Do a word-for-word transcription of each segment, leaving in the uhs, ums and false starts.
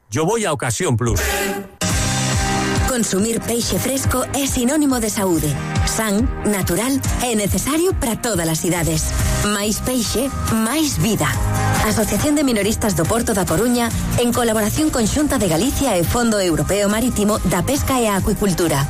yo voy a Ocasión Plus. Consumir peixe fresco é sinónimo de saúde. San, natural e necesario para todas as idades. Máis peixe, máis vida. Asociación de Minoristas do Porto da Coruña, en colaboración con Xunta de Galicia e Fondo Europeo Marítimo da Pesca e a Acuicultura.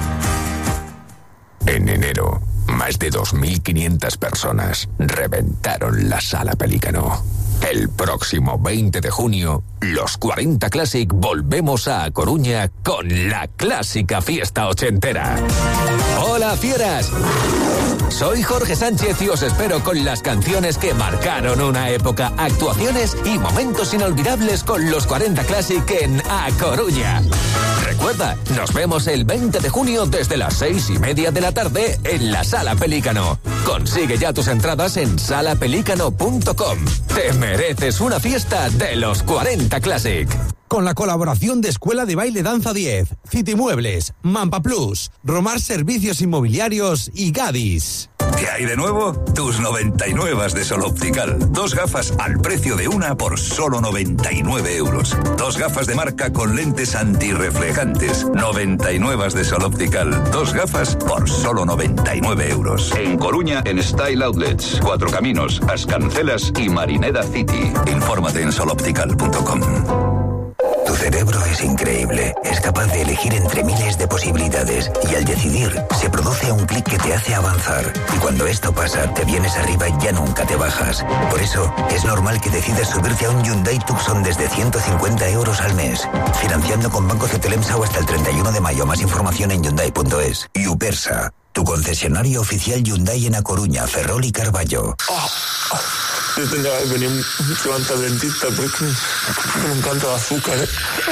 En enero, más de dos mil quinientas personas reventaron la Sala Pelícano. El próximo veinte de junio, los cuarenta Classic volvemos a A Coruña con la clásica fiesta ochentera. ¡Hola, fieras! Soy Jorge Sánchez y os espero con las canciones que marcaron una época, actuaciones y momentos inolvidables con los cuarenta Classic en A Coruña. Recuerda, nos vemos el veinte de junio desde las seis y media de la tarde en la Sala Pelícano. Consigue ya tus entradas en sala pelícano punto com. Te mereces una fiesta de los cuarenta Classic. Con la colaboración de Escuela de Baile Danza diez, City Muebles, Mampa Plus, Romar Servicios Inmobiliarios y Gadis. ¿Qué hay de nuevo? Tus noventa y nueve de Sol Optical. Dos gafas al precio de una por solo noventa y nueve euros. Dos gafas de marca con lentes antirreflejantes. noventa y nueve de Sol Optical. Dos gafas por solo noventa y nueve euros. En Coruña, en Style Outlets, Cuatro Caminos, Ascancelas y Marineda City. Infórmate en sol optical punto com. Tu cerebro es increíble. Es capaz de elegir entre miles de posibilidades y al decidir se produce un clic que te hace avanzar. Y cuando esto pasa, te vienes arriba y ya nunca te bajas. Por eso, es normal que decidas subirte a un Hyundai Tucson desde ciento cincuenta euros al mes. Financiando con Banco Cetelemsa o hasta el treinta y uno de mayo. Más información en hyundai punto es. Yupersa, tu concesionario oficial Hyundai en A Coruña, Ferrol y Carballo. Oh, oh. Yo tendría que venir mucho antes al dentista porque me encanta el azúcar, ¿eh?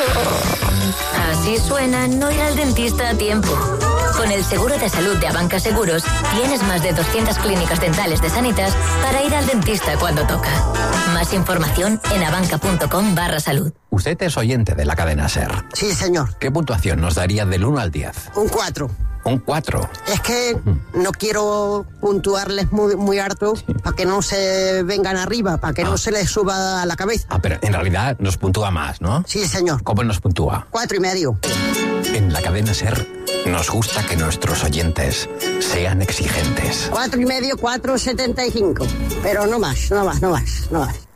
Así suena no ir al dentista a tiempo. Con el seguro de salud de Abanca Seguros, tienes más de doscientas clínicas dentales de Sanitas para ir al dentista cuando toca. Más información en abanca punto com barra salud. Usted es oyente de la cadena SER. Sí, señor. ¿Qué puntuación nos daría del uno al diez? Un cuatro. Un cuatro. Es que no quiero puntuarles muy, muy harto, sí, para que no se vengan arriba, para que ah. no se les suba a la cabeza. Ah, pero en realidad nos puntúa más, ¿no? Sí, señor. ¿Cómo nos puntúa? Cuatro y medio. En la cadena SER nos gusta que nuestros oyentes sean exigentes. Cuatro y medio, cuatro setenta y cinco. Pero no más, no más, no más, no más.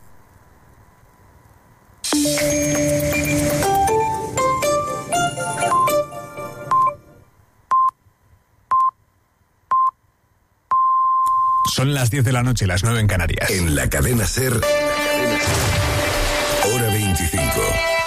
Son las diez de la noche, las nueve en Canarias. En la cadena SER, hora veinticinco.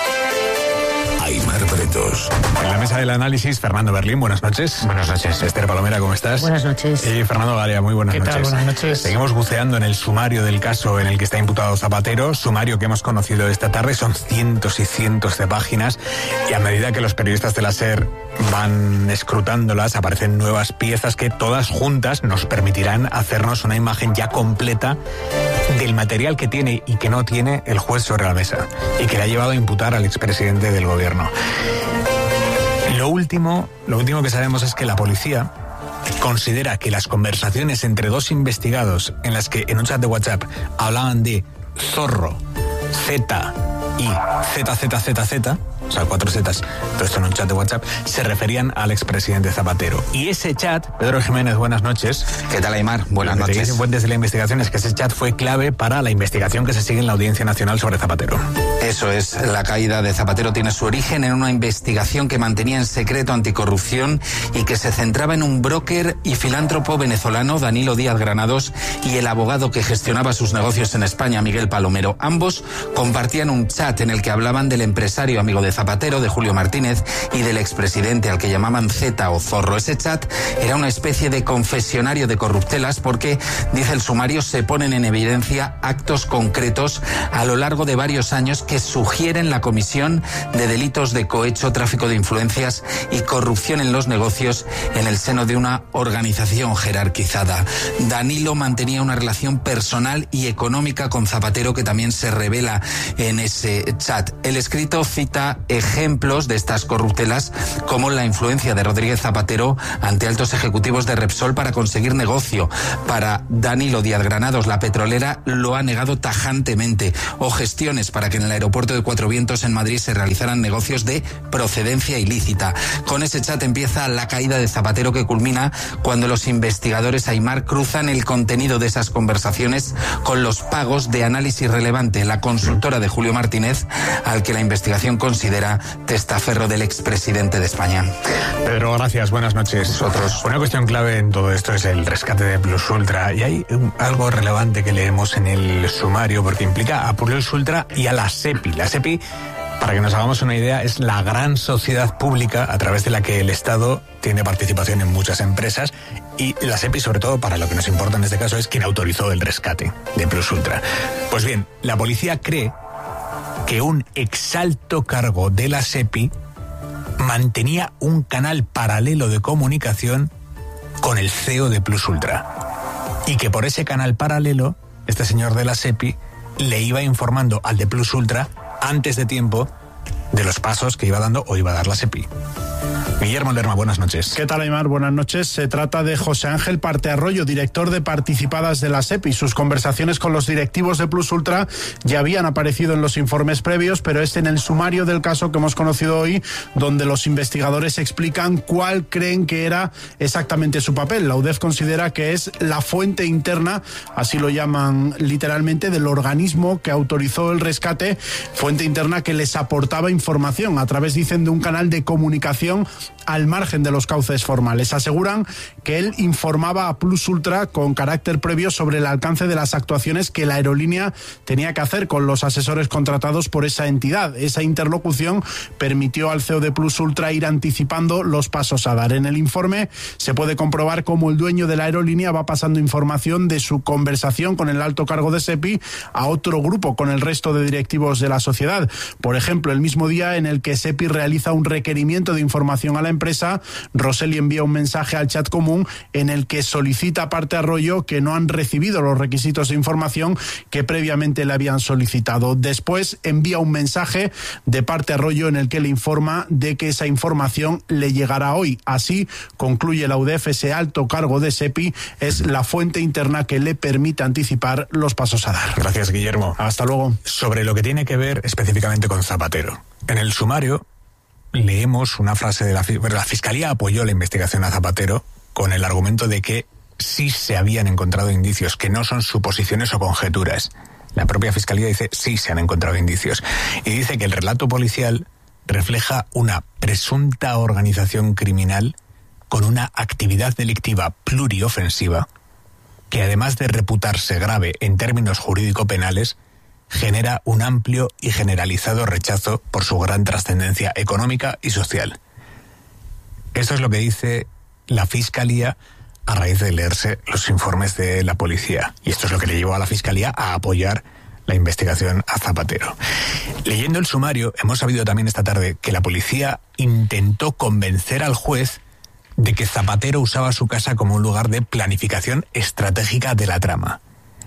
Aimar Bretos. En la mesa del análisis, Fernando Berlín, buenas noches. Buenas noches. Esther Palomera, ¿cómo estás? Buenas noches. Y Fernando Galia, muy buenas ¿Qué noches. tal? Buenas noches. Seguimos buceando en el sumario del caso en el que está imputado Zapatero, sumario que hemos conocido esta tarde, son cientos y cientos de páginas, y a medida que los periodistas de la SER van escrutándolas, aparecen nuevas piezas que todas juntas nos permitirán hacernos una imagen ya completa del material que tiene y que no tiene el juez sobre la mesa, y que le ha llevado a imputar al expresidente del gobierno. Lo último, lo último que sabemos es que la policía considera que las conversaciones entre dos investigados en las que en un chat de WhatsApp hablaban de zorro, Z y Z Z Z Z, o sea, cuatro zetas, todo esto en un chat de WhatsApp, se referían al expresidente Zapatero. Y ese chat, Pedro Jiménez, buenas noches. ¿Qué tal, Aimar? Buenas noches. Lo que te dicen fuentes de la investigación es que ese chat fue clave para la investigación que se sigue en la Audiencia Nacional sobre Zapatero. Eso es, la caída de Zapatero tiene su origen en una investigación que mantenía en secreto anticorrupción y que se centraba en un broker y filántropo venezolano, Danilo Díaz Granados, y el abogado que gestionaba sus negocios en España, Miguel Palomero. Ambos compartían un chat en el que hablaban del empresario amigo de Zapatero, de Julio Martínez, y del expresidente, al que llamaban Z o Zorro. Ese chat era una especie de confesionario de corruptelas porque, dice el sumario, se ponen en evidencia actos concretos a lo largo de varios años que sugieren la comisión de delitos de cohecho, tráfico de influencias y corrupción en los negocios en el seno de una organización jerarquizada. Danilo mantenía una relación personal y económica con Zapatero que también se revela en ese chat. El escrito cita ejemplos de estas corruptelas como la influencia de Rodríguez Zapatero ante altos ejecutivos de Repsol para conseguir negocio. Para Danilo Díaz Granados, la petrolera lo ha negado tajantemente, o gestiones para que en el aeropuerto aeropuerto de Cuatro Vientos en Madrid se realizaran negocios de procedencia ilícita. Con ese chat empieza la caída de Zapatero, que culmina cuando los investigadores Aimar cruzan el contenido de esas conversaciones con los pagos de Análisis Relevante, la consultora de Julio Martínez, al que la investigación considera testaferro del expresidente de España. Pedro, gracias, buenas noches. Nosotros. Una cuestión clave en todo esto es el rescate de Plus Ultra, y hay un, algo relevante que leemos en el sumario, porque implica a Plus Ultra y a la SEPI. La SEPI, para que nos hagamos una idea, es la gran sociedad pública a través de la que el Estado tiene participación en muchas empresas, y la SEPI, sobre todo, para lo que nos importa en este caso, es quien autorizó el rescate de Plus Ultra. Pues bien, la policía cree que un exalto cargo de la SEPI mantenía un canal paralelo de comunicación con el C E O de Plus Ultra, y que por ese canal paralelo este señor de la SEPI le iba informando al de Plus Ultra antes de tiempo de los pasos que iba dando o iba a dar la SEPI. Guillermo Lerma, buenas noches. ¿Qué tal, Aimar? Buenas noches. Se trata de José Ángel Partearroyo, director de participadas de la SEPI. Sus conversaciones con los directivos de Plus Ultra ya habían aparecido en los informes previos, pero es en el sumario del caso que hemos conocido hoy donde los investigadores explican cuál creen que era exactamente su papel. La U D E F considera que es la fuente interna, así lo llaman literalmente, del organismo que autorizó el rescate, fuente interna que les aportaba información a través, dicen, de un canal de comunicación al margen de los cauces formales. Aseguran que él informaba a Plus Ultra con carácter previo sobre el alcance de las actuaciones que la aerolínea tenía que hacer con los asesores contratados por esa entidad. Esa interlocución permitió al C E O de Plus Ultra ir anticipando los pasos a dar. En el informe se puede comprobar cómo el dueño de la aerolínea va pasando información de su conversación con el alto cargo de SEPI a otro grupo con el resto de directivos de la sociedad. Por ejemplo, el mismo día en el que SEPI realiza un requerimiento de información a la empresa, Roseli envía un mensaje al chat común en el que solicita a Partearroyo que no han recibido los requisitos de información que previamente le habían solicitado. Después envía un mensaje de Partearroyo en el que le informa de que esa información le llegará hoy. Así, concluye la U D E F, ese alto cargo de SEPI es la fuente interna que le permite anticipar los pasos a dar. Gracias, Guillermo. Hasta luego. Sobre lo que tiene que ver específicamente con Zapatero. En el sumario leemos una frase de la, la Fiscalía apoyó la investigación a Zapatero con el argumento de que sí se habían encontrado indicios, que no son suposiciones o conjeturas. La propia Fiscalía dice sí se han encontrado indicios. Y dice que el relato policial refleja una presunta organización criminal con una actividad delictiva pluriofensiva que, además de reputarse grave en términos jurídico-penales, genera un amplio y generalizado rechazo por su gran trascendencia económica y social. Esto es lo que dice la Fiscalía a raíz de leerse los informes de la policía. Y esto es lo que le llevó a la Fiscalía a apoyar la investigación a Zapatero. Leyendo el sumario, hemos sabido también esta tarde que la policía intentó convencer al juez de que Zapatero usaba su casa como un lugar de planificación estratégica de la trama.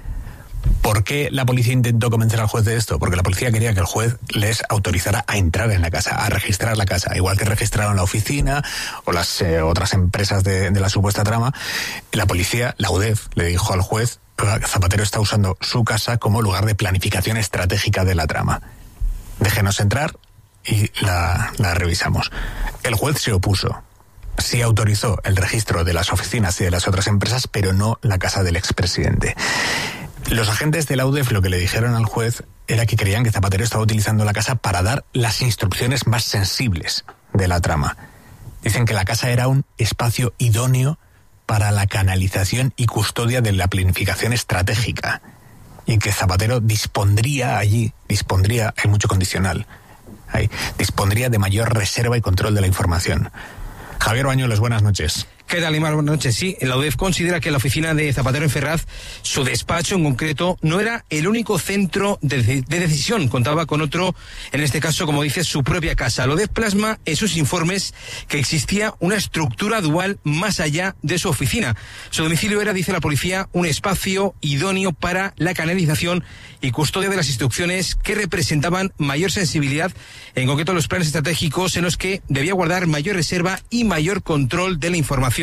¿Por qué la policía intentó convencer al juez de esto? Porque la policía quería que el juez les autorizara a entrar en la casa, a registrar la casa, igual que registraron la oficina o las eh, otras empresas de, de la supuesta trama. La policía, la U D E F, le dijo al juez que Zapatero está usando su casa como lugar de planificación estratégica de la trama. Déjenos entrar y la, la revisamos. El juez se opuso. Sí autorizó el registro de las oficinas y de las otras empresas, pero no la casa del expresidente. Los agentes de la U D E F lo que le dijeron al juez era que creían que Zapatero estaba utilizando la casa para dar las instrucciones más sensibles de la trama. Dicen que la casa era un espacio idóneo para la canalización y custodia de la planificación estratégica y que Zapatero dispondría allí, dispondría, hay mucho condicional, ahí, dispondría de mayor reserva y control de la información. Javier Bañuelos, buenas noches. ¿Qué tal, Imar? Buenas noches. Sí, la U D E F considera que la oficina de Zapatero en Ferraz, su despacho en concreto, no era el único centro de, de decisión. Contaba con otro, en este caso, como dice, su propia casa. La U D E F plasma en sus informes que existía una estructura dual más allá de su oficina. Su domicilio era, dice la policía, un espacio idóneo para la canalización y custodia de las instrucciones que representaban mayor sensibilidad, en concreto los planes estratégicos en los que debía guardar mayor reserva y mayor control de la información.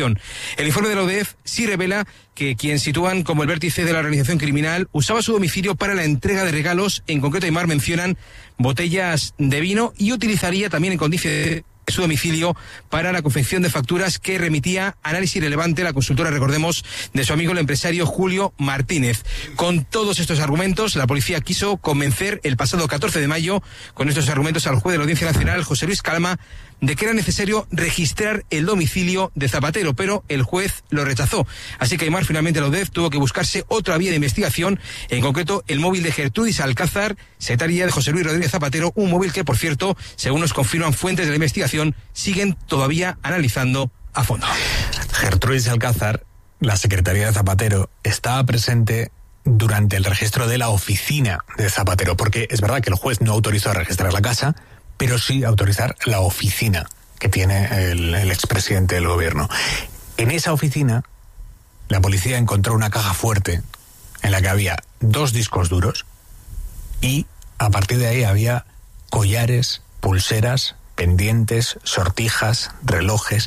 investigación. El informe de la U D E F sí revela que quien sitúan como el vértice de la organización criminal usaba su domicilio para la entrega de regalos. En concreto, Aymar mencionan botellas de vino y utilizaría también en condiciones de su domicilio para la confección de facturas que remitía Análisis Relevante, la consultora, recordemos, de su amigo el empresario Julio Martínez. Con todos estos argumentos, la policía quiso convencer el pasado catorce de mayo, con estos argumentos, al juez de la Audiencia Nacional, José Luis Calma, de que era necesario registrar el domicilio de Zapatero, pero el juez lo rechazó. Así que Aymar, finalmente la U D E F tuvo que buscarse otra vía de investigación, en concreto el móvil de Gertrudis Alcázar, secretaria de José Luis Rodríguez Zapatero, un móvil que, por cierto, según nos confirman fuentes de la investigación, siguen todavía analizando a fondo. Gertrudis Alcázar, la secretaria de Zapatero, estaba presente durante el registro de la oficina de Zapatero, porque es verdad que el juez no autorizó a registrar la casa, pero sí autorizar la oficina que tiene el, el expresidente del gobierno. En esa oficina, la policía encontró una caja fuerte en la que había dos discos duros y a partir de ahí había collares, pulseras, pendientes, sortijas, relojes.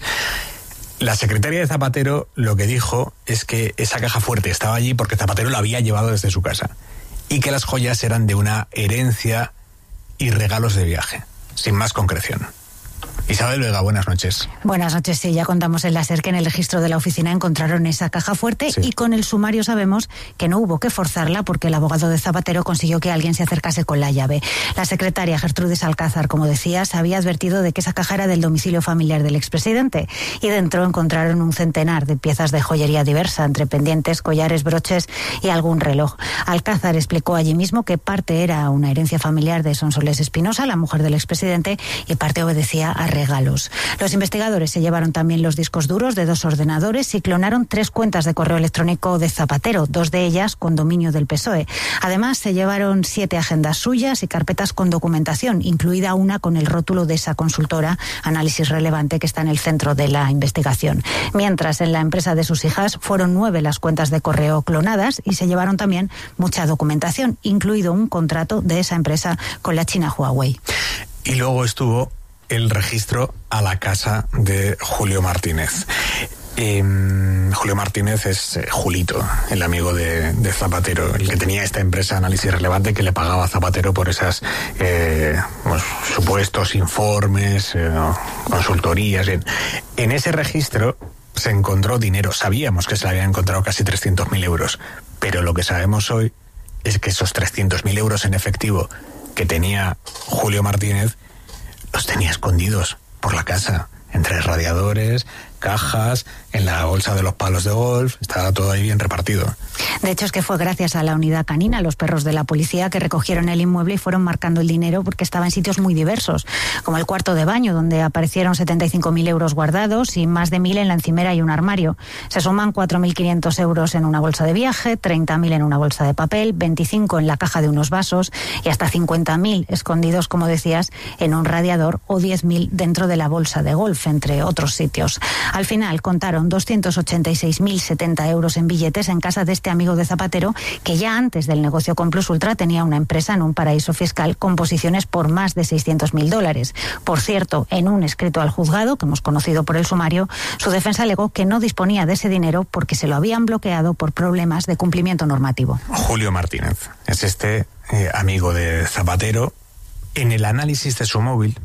La secretaria de Zapatero lo que dijo es que esa caja fuerte estaba allí porque Zapatero la había llevado desde su casa y que las joyas eran de una herencia y regalos de viaje. Sin más concreción. Isabel Vega, buenas noches. Buenas noches, sí, ya contamos en la SER que en el registro de la oficina encontraron esa caja fuerte, sí. Y con el sumario sabemos que no hubo que forzarla porque el abogado de Zapatero consiguió que alguien se acercase con la llave. La secretaria Gertrudis Alcázar, como decías, había advertido de que esa caja era del domicilio familiar del expresidente y dentro encontraron un centenar de piezas de joyería diversa, entre pendientes, collares, broches y algún reloj. Alcázar explicó allí mismo que parte era una herencia familiar de Sonsoles Espinosa, la mujer del expresidente, y parte obedecía a regalos. Los investigadores se llevaron también los discos duros de dos ordenadores y clonaron tres cuentas de correo electrónico de Zapatero, dos de ellas con dominio del P S O E. Además, se llevaron siete agendas suyas y carpetas con documentación, incluida una con el rótulo de esa consultora, Análisis Relevante, que está en el centro de la investigación. Mientras, en la empresa de sus hijas fueron nueve las cuentas de correo clonadas y se llevaron también mucha documentación, incluido un contrato de esa empresa con la china Huawei. Y luego estuvo el registro a la casa de Julio Martínez. Eh, Julio Martínez es eh, Julito, el amigo de, de Zapatero, el que tenía esta empresa Análisis Relevante que le pagaba a Zapatero por esas eh, pues, supuestos informes, eh, consultorías. En, en ese registro se encontró dinero. Sabíamos que se le habían encontrado casi trescientos mil euros, pero lo que sabemos hoy es que esos trescientos mil euros en efectivo que tenía Julio Martínez los tenía escondidos por la casa, entre radiadores, cajas, en la bolsa de los palos de golf, estaba todo ahí bien repartido. De hecho, es que fue gracias a la unidad canina, los perros de la policía, que recogieron el inmueble y fueron marcando el dinero porque estaba en sitios muy diversos, como el cuarto de baño, donde aparecieron setenta y cinco mil euros guardados y más de mil en la encimera y un armario. Se suman cuatro mil quinientos euros en una bolsa de viaje, treinta mil en una bolsa de papel, veinticinco en la caja de unos vasos y hasta cincuenta mil escondidos, como decías, en un radiador o diez mil dentro de la bolsa de golf, entre otros sitios. Al final contaron doscientos ochenta y seis mil setenta euros en billetes en casa de este amigo de Zapatero, que ya antes del negocio con Plus Ultra tenía una empresa en un paraíso fiscal con posiciones por más de seiscientos mil dólares. Por cierto, en un escrito al juzgado, que hemos conocido por el sumario, su defensa alegó que no disponía de ese dinero porque se lo habían bloqueado por problemas de cumplimiento normativo. Julio Martínez es este eh, amigo de Zapatero. En el análisis de su móvil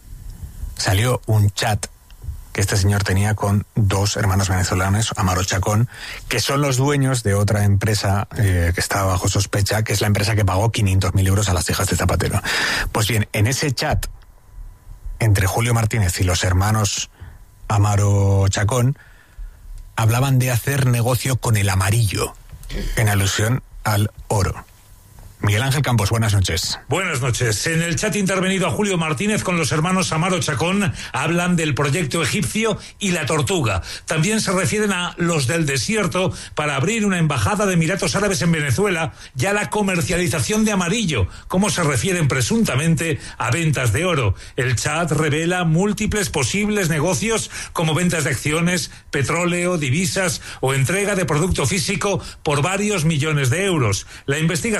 salió un chat que este señor tenía con dos hermanos venezolanos, Amaro Chacón, que son los dueños de otra empresa eh, que está bajo sospecha, que es la empresa que pagó quinientos mil euros a las hijas de Zapatero. Pues bien, en ese chat entre Julio Martínez y los hermanos Amaro Chacón, hablaban de hacer negocio con el amarillo, en alusión al oro. Miguel Ángel Campos, buenas noches. Buenas noches. En el chat intervenido a Julio Martínez con los hermanos Amaro Chacón hablan del proyecto egipcio y la tortuga. También se refieren a los del desierto para abrir una embajada de Emiratos Árabes en Venezuela y a la comercialización de amarillo, como se refieren presuntamente a ventas de oro. El chat revela múltiples posibles negocios como ventas de acciones, petróleo, divisas o entrega de producto físico por varios millones de euros. La investigación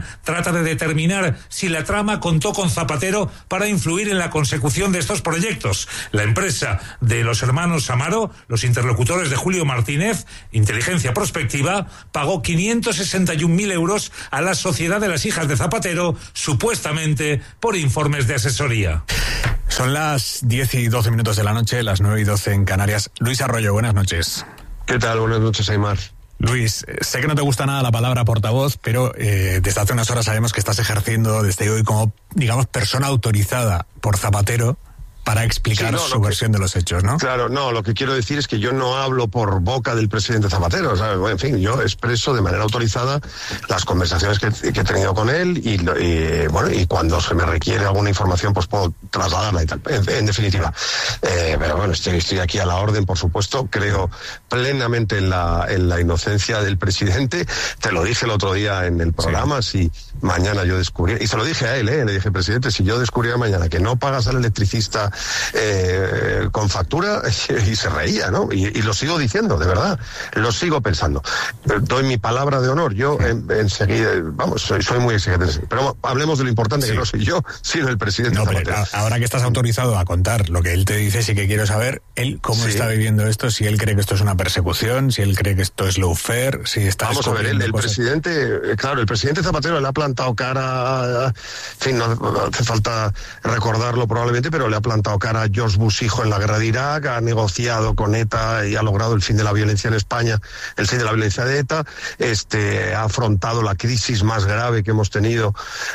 trata de determinar si la trama contó con Zapatero para influir en la consecución de estos proyectos. La empresa de los hermanos Amaro, los interlocutores de Julio Martínez, Inteligencia Prospectiva, pagó quinientos sesenta y un mil euros a la Sociedad de las Hijas de Zapatero, supuestamente por informes de asesoría. Son las diez y doce minutos de la noche, las nueve y doce en Canarias. Luis Arroyo, buenas noches. ¿Qué tal? Buenas noches, Aymar. Luis, sé que no te gusta nada la palabra portavoz, pero eh, desde hace unas horas sabemos que estás ejerciendo desde hoy como, digamos, persona autorizada por Zapatero para explicar sí, no, su versión que, de los hechos, ¿no? Claro, no, lo que quiero decir es que yo no hablo por boca del presidente Zapatero, ¿sabes? Bueno, en fin, yo expreso de manera autorizada las conversaciones que, que he tenido con él y, y, bueno, y cuando se me requiere alguna información, pues puedo trasladarla y tal, en, en definitiva. Eh, pero bueno, estoy, estoy aquí a la orden, por supuesto, creo plenamente en la, en la inocencia del presidente, te lo dije el otro día en el programa, sí. si mañana yo descubriera, y se lo dije a él, ¿eh? Le dije, presidente, si yo descubriera mañana que no pagas al electricista eh, con factura, y se reía, ¿no? Y, y lo sigo diciendo, de verdad, lo sigo pensando. Doy mi palabra de honor, yo en, enseguida, vamos, soy, soy muy exigente, pero hablemos de lo importante, sí. que no soy yo, sino el presidente no, Zapatero. Pero ahora que estás autorizado a contar lo que él te dice, sí que quiero saber, él cómo sí. está viviendo esto, si él cree que esto es una persecución, si él cree que esto es lawfare, si está... Vamos a ver, el, el presidente, claro, el presidente Zapatero le ha plantado cara, en fin, no hace falta recordarlo probablemente, pero le ha plantado cara a George Bush hijo en la guerra de Irak, ha negociado con ETA y ha logrado el fin de la violencia en España, el fin de la violencia de ETA, este, ha afrontado la crisis más grave que hemos tenido,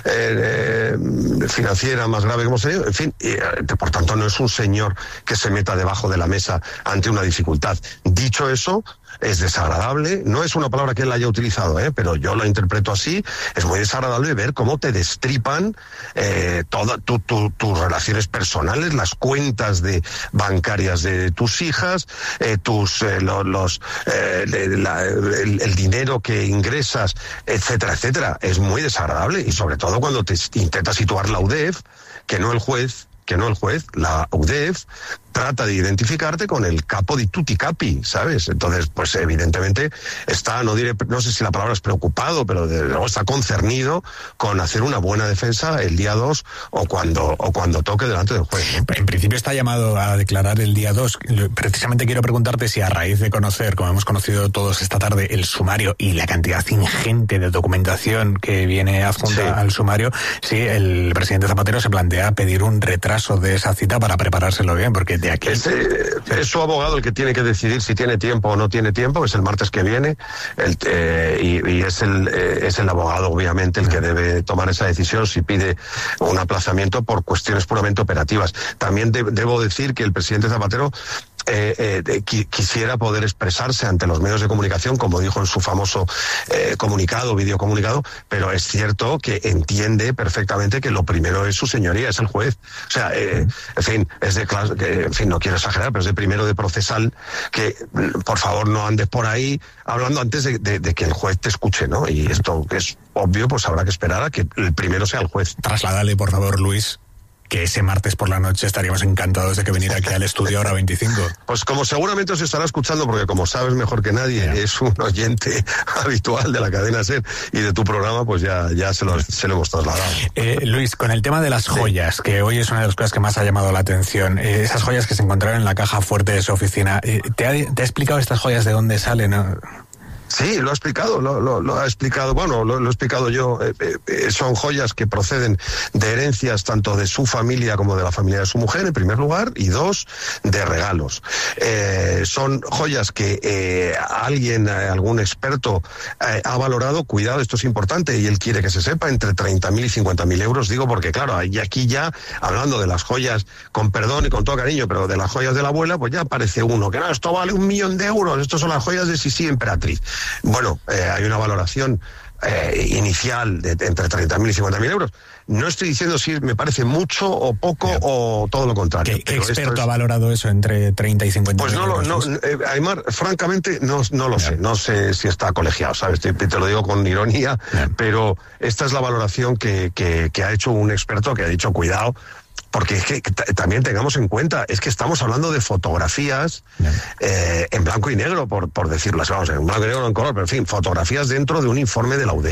eh, eh, financiera más grave que hemos tenido, en fin, y, eh, por tanto no es un señor que se meta debajo de la mesa ante una dificultad. Dicho eso, es desagradable, no es una palabra que él haya utilizado, ¿eh? pero yo lo interpreto así, es muy desagradable ver cómo te destripan eh, todas tu, tu, tus relaciones personales, las cuentas de bancarias de tus hijas, eh, tus eh, los, los eh, la, el, el dinero que ingresas, etcétera, etcétera. Es muy desagradable y sobre todo cuando te intenta situar la U D E F, que no el juez, que no el juez, la U D E F trata de identificarte con el capo di tutti capi, ¿sabes? Entonces, pues evidentemente está, no diré, no sé si la palabra es preocupado, pero de luego está concernido con hacer una buena defensa el día dos o cuando o cuando toque delante del juez, ¿no? En principio está llamado a declarar el día dos. Precisamente quiero preguntarte si a raíz de conocer, como hemos conocido todos esta tarde, el sumario y la cantidad ingente de documentación que viene adjunta sí. al sumario, si el presidente Zapatero se plantea pedir un retraso de esa cita para preparárselo bien, porque de aquí... Es, eh, es su abogado el que tiene que decidir si tiene tiempo o no tiene tiempo, es el martes que viene, el, eh, y, y es, el, eh, es el abogado, obviamente, el que debe tomar esa decisión si pide un aplazamiento por cuestiones puramente operativas. También de, debo decir que el presidente Zapatero Eh, eh, de, qui, quisiera poder expresarse ante los medios de comunicación, como dijo en su famoso eh, comunicado, videocomunicado, pero es cierto que entiende perfectamente que lo primero es su señoría, es el juez. O sea, eh, en fin, es de clase, que, en fin, no quiero exagerar, pero es de primero de procesal que, por favor, no andes por ahí hablando antes de, de, de que el juez te escuche, ¿no? Y esto que es obvio, pues habrá que esperar a que el primero sea el juez. Trasládale, por favor, Luis, que ese martes por la noche estaríamos encantados de que viniera aquí al estudio Hora veinticinco. Pues como seguramente os estará escuchando, porque como sabes mejor que nadie, yeah. es un oyente habitual de la cadena SER y de tu programa, pues ya, ya se, lo, se lo hemos trasladado. Eh, Luis, con el tema de las joyas, sí. que hoy es una de las cosas que más ha llamado la atención, eh, esas joyas que se encontraron en la caja fuerte de su oficina, eh, ¿te, ha, ¿te ha explicado estas joyas de dónde salen? ¿No? Sí, lo ha explicado, lo, lo, lo ha explicado, bueno, lo, lo he explicado yo, eh, eh, son joyas que proceden de herencias tanto de su familia como de la familia de su mujer, en primer lugar, y dos, de regalos. Eh, son joyas que eh, alguien, eh, algún experto eh, ha valorado, cuidado, esto es importante, y él quiere que se sepa, entre treinta mil y cincuenta mil euros, digo, porque claro, y aquí ya, hablando de las joyas, con perdón y con todo cariño, pero de las joyas de la abuela, pues ya aparece uno, que no, esto vale un millón de euros, estos son las joyas de Sisi Emperatriz. Bueno, eh, hay una valoración eh, inicial de, de entre treinta mil y cincuenta mil euros. No estoy diciendo si me parece mucho o poco yeah. o todo lo contrario. ¿Qué, qué experto es... ha valorado eso entre treinta y cincuenta pues mil no, euros? No, eh, Aymar, francamente no, no lo yeah. sé. No sé si está colegiado, ¿sabes? Te, te lo digo con ironía, yeah. pero esta es la valoración que, que, que ha hecho un experto que ha dicho, cuidado, porque es que t- también tengamos en cuenta, es que estamos hablando de fotografías eh, en blanco y negro, por, por decirlo así, vamos, en blanco y negro, no en color, pero en fin, fotografías dentro de un informe de la U D E F.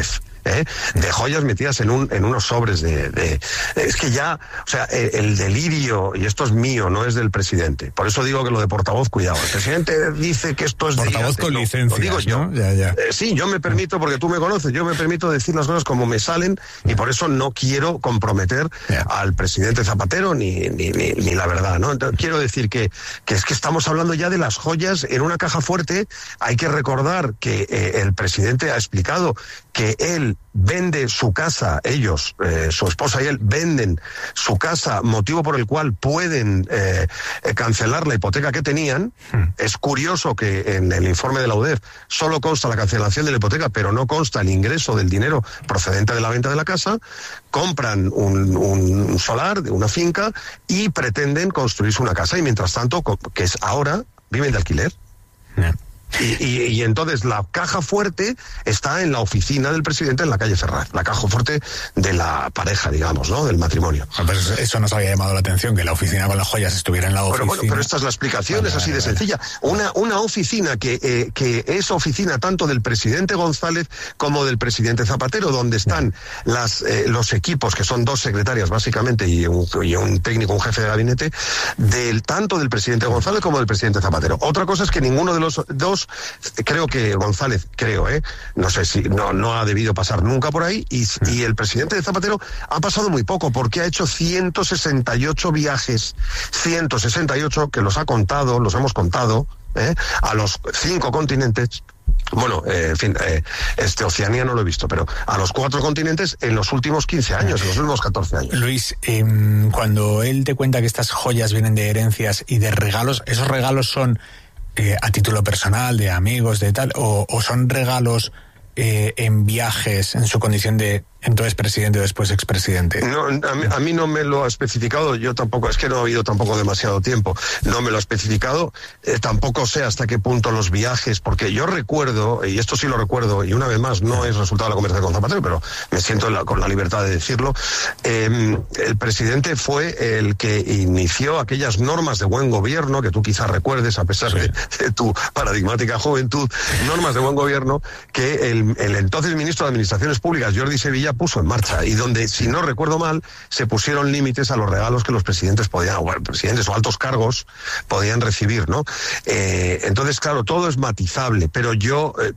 ¿eh? De joyas metidas en un en unos sobres de, de... Es que ya, o sea, el, el delirio, y esto es mío, no es del presidente. Por eso digo que lo de portavoz, cuidado. El presidente dice que esto es portavoz delirante, con no, licencia, lo digo yo. ¿no? Ya, ya. Eh, sí, yo me permito, porque tú me conoces, yo me permito decir las cosas como me salen, y por eso no quiero comprometer yeah. al presidente Zapatero ni, ni, ni, ni la verdad, ¿no? Entonces, quiero decir que, que es que estamos hablando ya de las joyas en una caja fuerte. Hay que recordar que eh, el presidente ha explicado que él vende su casa, ellos, eh, su esposa y él, venden su casa, motivo por el cual pueden eh, eh, cancelar la hipoteca que tenían. Hmm. Es curioso que en el informe de la U D E F solo consta la cancelación de la hipoteca, pero no consta el ingreso del dinero procedente de la venta de la casa. Compran un, un solar de una finca y pretenden construirse una casa, y mientras tanto, que es ahora, viven de alquiler. Yeah. Y, y, y entonces la caja fuerte está en la oficina del presidente en la calle Ferraz, la caja fuerte de la pareja, digamos, ¿no? Del matrimonio. Pero eso nos había llamado la atención, que la oficina con las joyas estuviera en la oficina. Pero bueno, pero esta es la explicación, vale, es así vale, de vale. sencilla. Una, una oficina que, eh, que es oficina tanto del presidente González como del presidente Zapatero, donde están las, eh, los equipos, que son dos secretarias básicamente y un, y un técnico, un jefe de gabinete, del tanto del presidente González como del presidente Zapatero. Otra cosa es que ninguno de los dos, creo que González, creo, ¿eh? No sé si no, no ha debido pasar nunca por ahí, y, y el presidente de Zapatero ha pasado muy poco, porque ha hecho ciento sesenta y ocho viajes, ciento sesenta y ocho, que los ha contado, los hemos contado, ¿eh? A los cinco continentes. Bueno, eh, en fin, eh, este Oceanía no lo he visto, pero a los cuatro continentes en los últimos quince años, en los últimos catorce años. Luis, eh, cuando él te cuenta que estas joyas vienen de herencias y de regalos, ¿esos regalos son Eh, a título personal, de amigos, de tal, o, o son regalos eh, en viajes en su condición de entonces presidente o después expresidente? No, a mí, a mí no me lo ha especificado, yo tampoco, es que no ha habido tampoco demasiado tiempo, no me lo ha especificado, eh, tampoco sé hasta qué punto los viajes, porque yo recuerdo, y esto sí lo recuerdo, y una vez más no es resultado de la conversación con Zapatero, pero me siento la, con la libertad de decirlo, eh, el presidente fue el que inició aquellas normas de buen gobierno, que tú quizás recuerdes, a pesar sí. de, de tu paradigmática juventud, normas de buen gobierno, que el, el entonces ministro de Administraciones Públicas, Jordi Sevilla, puso en marcha, y donde, si no recuerdo mal, se pusieron límites a los regalos que los presidentes podían, o bueno, presidentes o altos cargos podían recibir, ¿no? Eh, entonces, claro, todo es matizable, pero yo eh,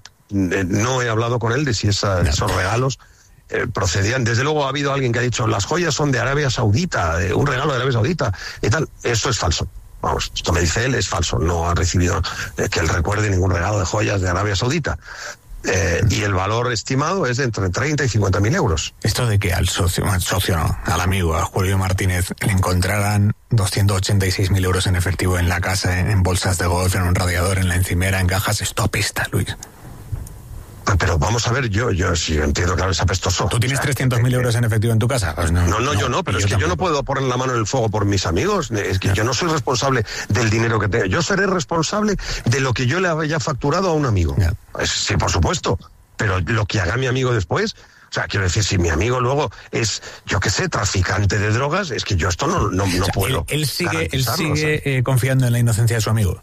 no he hablado con él de si esa, no. esos regalos eh, procedían. Desde luego ha habido alguien que ha dicho, las joyas son de Arabia Saudita, eh, un regalo de Arabia Saudita, y tal. Eso es falso. Vamos, esto me dice él, es falso. No ha recibido eh, que él recuerde ningún regalo de joyas de Arabia Saudita. Eh, y el valor estimado es de entre treinta y cincuenta mil euros. Esto de que al socio, al socio no, al amigo, a Julio Martínez, le encontraran doscientos ochenta y seis mil euros en efectivo en la casa, en, en bolsas de golf, en un radiador, en la encimera, en cajas, esto apesta, Luis. Pero vamos a ver, yo yo sí entiendo, claro, es apestoso. ¿Tú tienes trescientos mil euros en efectivo en tu casa? Pues no, no, no, no, yo no, pero es que tampoco. Yo no puedo poner la mano en el fuego por mis amigos. Es que no. Yo no soy responsable del dinero que tengo. Yo seré responsable de lo que yo le haya facturado a un amigo. No. Pues, sí, por supuesto. Pero lo que haga mi amigo después, o sea, quiero decir, si mi amigo luego es, yo qué sé, traficante de drogas, es que yo esto no, no, no o sea, puedo. Él, él sigue, él sigue eh, confiando en la inocencia de su amigo.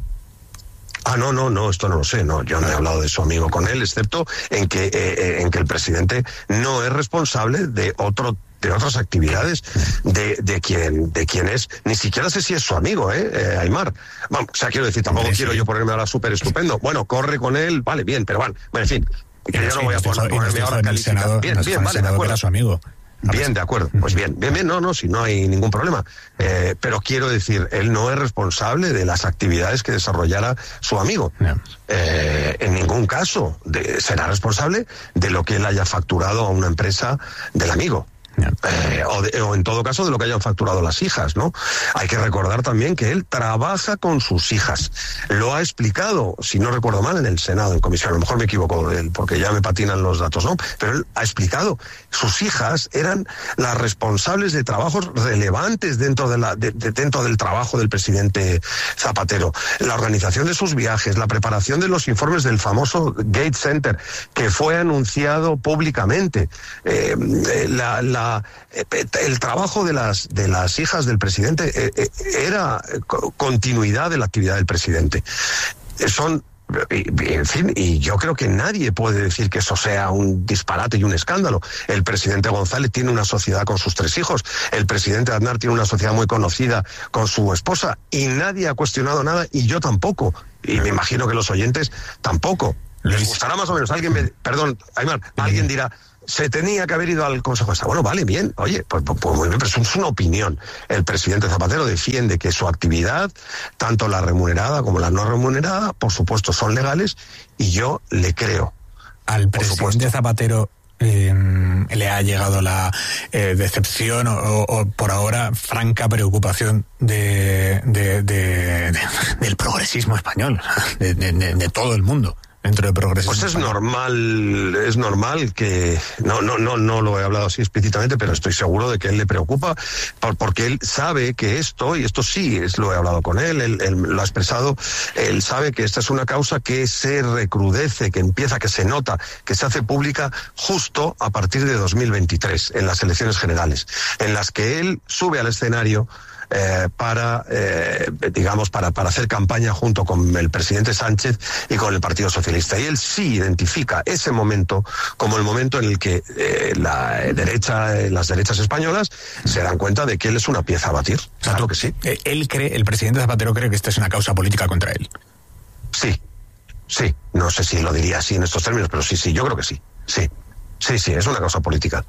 Ah, no, no, no, esto no lo sé, no, yo no he hablado de su amigo con él, excepto en que, eh, en que el presidente no es responsable de otro de otras actividades de, de quien de quien es, ni siquiera sé si es su amigo, eh, eh Aymar. Bueno, o sea, quiero decir, tampoco sí, quiero sí. yo ponerme ahora súper estupendo. Bueno, corre con él, vale, bien, pero bueno, en fin, que yo no voy a poner, ponerme ahora a calificar. Bien, bien, vale, de acuerdo. Su amigo. Bien, de acuerdo. Pues bien, bien, bien, no, no, si no hay ningún problema. Eh, pero quiero decir, él no es responsable de las actividades que desarrollara su amigo. No. Eh, en ningún caso de, será responsable de lo que él haya facturado a una empresa del amigo. Eh, o, de, o en todo caso de lo que hayan facturado las hijas, ¿no? Hay que recordar también que él trabaja con sus hijas. Lo ha explicado, si no recuerdo mal, en el Senado, en comisión. A lo mejor me equivoco, porque ya me patinan los datos, ¿no? Pero él ha explicado. Sus hijas eran las responsables de trabajos relevantes dentro de la de, de, dentro del trabajo del presidente Zapatero. La organización de sus viajes, la preparación de los informes del famoso Gates Center, que fue anunciado públicamente. Eh, la, la el trabajo de las de las hijas del presidente eh, eh, era continuidad de la actividad del presidente. Eh, son y, en fin, y yo creo que nadie puede decir que eso sea un disparate y un escándalo. El presidente González tiene una sociedad con sus tres hijos, el presidente Aznar tiene una sociedad muy conocida con su esposa, y nadie ha cuestionado nada, y yo tampoco, y me imagino que los oyentes tampoco. Les gustará más o menos. Alguien me, perdón, Aymar, alguien dirá, se tenía que haber ido al Consejo de Estado. Bueno, vale, bien, oye, pues, pues, pues muy bien, pero eso es una opinión. El presidente Zapatero defiende que su actividad, tanto la remunerada como la no remunerada, por supuesto, son legales, y yo le creo. Al presidente Zapatero eh, le ha llegado la eh, decepción o, o, o, por ahora, franca preocupación de, de, de, de del progresismo español, de, de, de, de todo el mundo. Dentro de progresismo. Pues es normal, es normal que, no, no, no, no lo he hablado así explícitamente, pero estoy seguro de que él le preocupa, por, porque él sabe que esto, y esto sí, es, lo he hablado con él, él, él lo ha expresado, él sabe que esta es una causa que se recrudece, que empieza, que se nota, que se hace pública justo a partir de dos mil veintitrés, en las elecciones generales, en las que él sube al escenario Eh, para, eh, digamos, para, para hacer campaña junto con el presidente Sánchez y con el Partido Socialista. Y él sí identifica ese momento como el momento en el que eh, la derecha, eh, las derechas españolas se dan cuenta de que él es una pieza a batir. Claro que sí. Él cree, el presidente Zapatero cree que esta es una causa política contra él. Sí, sí. No sé si lo diría así en estos términos, pero sí, sí, yo creo que sí. Sí, sí, sí, es una causa política.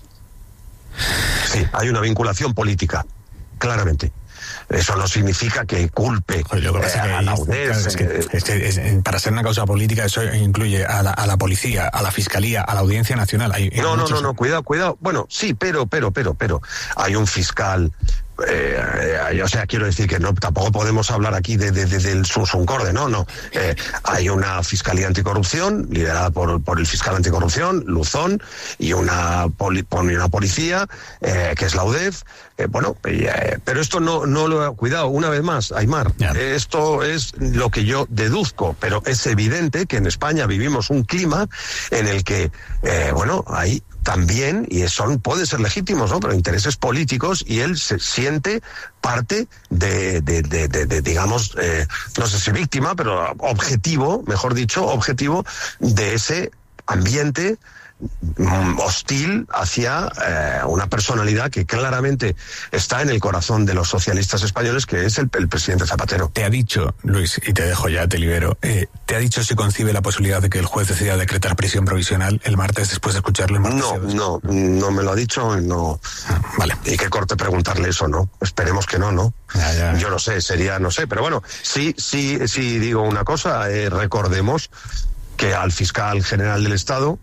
Sí, hay una vinculación política, claramente. Eso no significa que culpe Joder, lo que pasa eh, a la U D E F. Es que, es que es, para ser una causa política eso incluye a la, a la policía, a la fiscalía, a la Audiencia Nacional. Hay, hay no, muchos... no, no, no, cuidado, cuidado. Bueno, sí, pero, pero, pero, pero, hay un fiscal. Eh, eh, o sea, quiero decir que no, tampoco podemos hablar aquí de, de, de, del sunsuncorde, no, no. Eh, hay una fiscalía anticorrupción liderada por, por el fiscal anticorrupción, Luzón, y una, poli, una policía, eh, que es la U D E F. Eh, bueno, eh, pero esto no, no lo, cuidado, una vez más, Aymar, yeah. eh, esto es lo que yo deduzco, pero es evidente que en España vivimos un clima en el que, eh, bueno, hay también, y son, pueden ser legítimos, ¿no? Pero intereses políticos, y él se siente parte de, de, de, de, de digamos, eh, no sé si víctima, pero objetivo, mejor dicho, objetivo de ese ambiente hostil hacia eh, una personalidad que claramente está en el corazón de los socialistas españoles, que es el, el presidente Zapatero. Te ha dicho, Luis, y te dejo ya, te libero, eh, te ha dicho si concibe la posibilidad de que el juez decida decretar prisión provisional el martes después de escucharlo el martes. No, no, no me lo ha dicho, no. Ah, vale. Y qué corte preguntarle eso, ¿no? Esperemos que no, ¿no? Ya, ya. Yo no sé, sería, no sé, pero bueno, sí, sí, sí digo una cosa, eh, recordemos que al fiscal general del Estado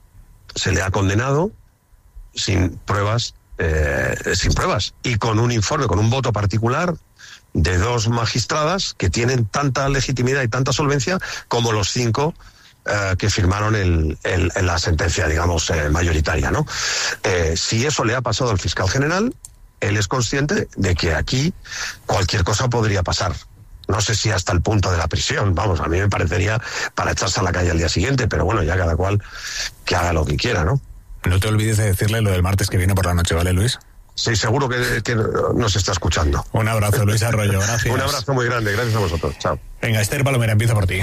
se le ha condenado sin pruebas, eh, sin pruebas, y con un informe, con un voto particular de dos magistradas que tienen tanta legitimidad y tanta solvencia como los cinco eh, que firmaron el, el, la sentencia, digamos, eh, mayoritaria, ¿no? Eh, si eso le ha pasado al fiscal general, él es consciente de que aquí cualquier cosa podría pasar. No sé si hasta el punto de la prisión, vamos, a mí me parecería para echarse a la calle al día siguiente, pero bueno, ya cada cual que haga lo que quiera, ¿no? No te olvides de decirle lo del martes que viene por la noche, ¿vale, Luis? Sí, seguro que, que nos está escuchando. Un abrazo, Luis Arroyo, gracias. Un abrazo muy grande, gracias a vosotros, chao. Venga, Esther Palomera, empiezo por ti.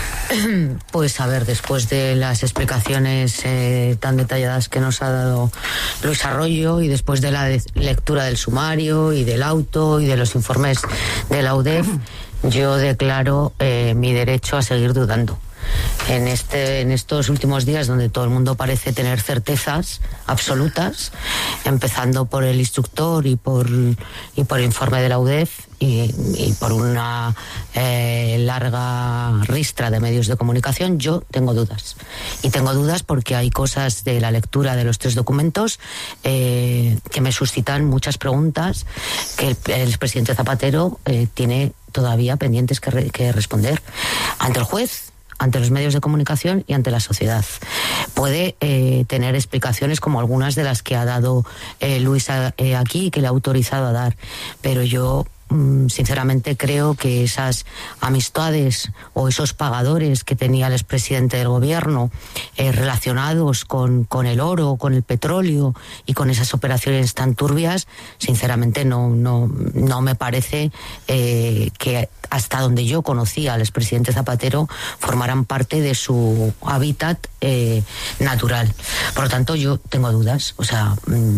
Pues a ver, después de las explicaciones eh, tan detalladas que nos ha dado Luis Arroyo, y después de la de lectura del sumario y del auto y de los informes de la U D E F, yo declaro eh, mi derecho a seguir dudando. En este, en estos últimos días, donde todo el mundo parece tener certezas absolutas, empezando por el instructor y por y por el informe de la U D E F y, y por una eh, larga ristra de medios de comunicación, yo tengo dudas. Y tengo dudas porque hay cosas de la lectura de los tres documentos eh, que me suscitan muchas preguntas que el, el presidente Zapatero eh, tiene todavía pendientes que, re, que responder ante el juez, ante los medios de comunicación y ante la sociedad. Puede eh, tener explicaciones como algunas de las que ha dado eh, Luis a, eh, aquí y que le ha autorizado a dar, pero yo sinceramente creo que esas amistades o esos pagadores que tenía el expresidente del gobierno eh, relacionados con, con el oro, con el petróleo y con esas operaciones tan turbias, sinceramente no, no, no me parece eh, que hasta donde yo conocía al expresidente Zapatero formaran parte de su hábitat eh, natural. Por lo tanto, yo tengo dudas. O sea, mmm,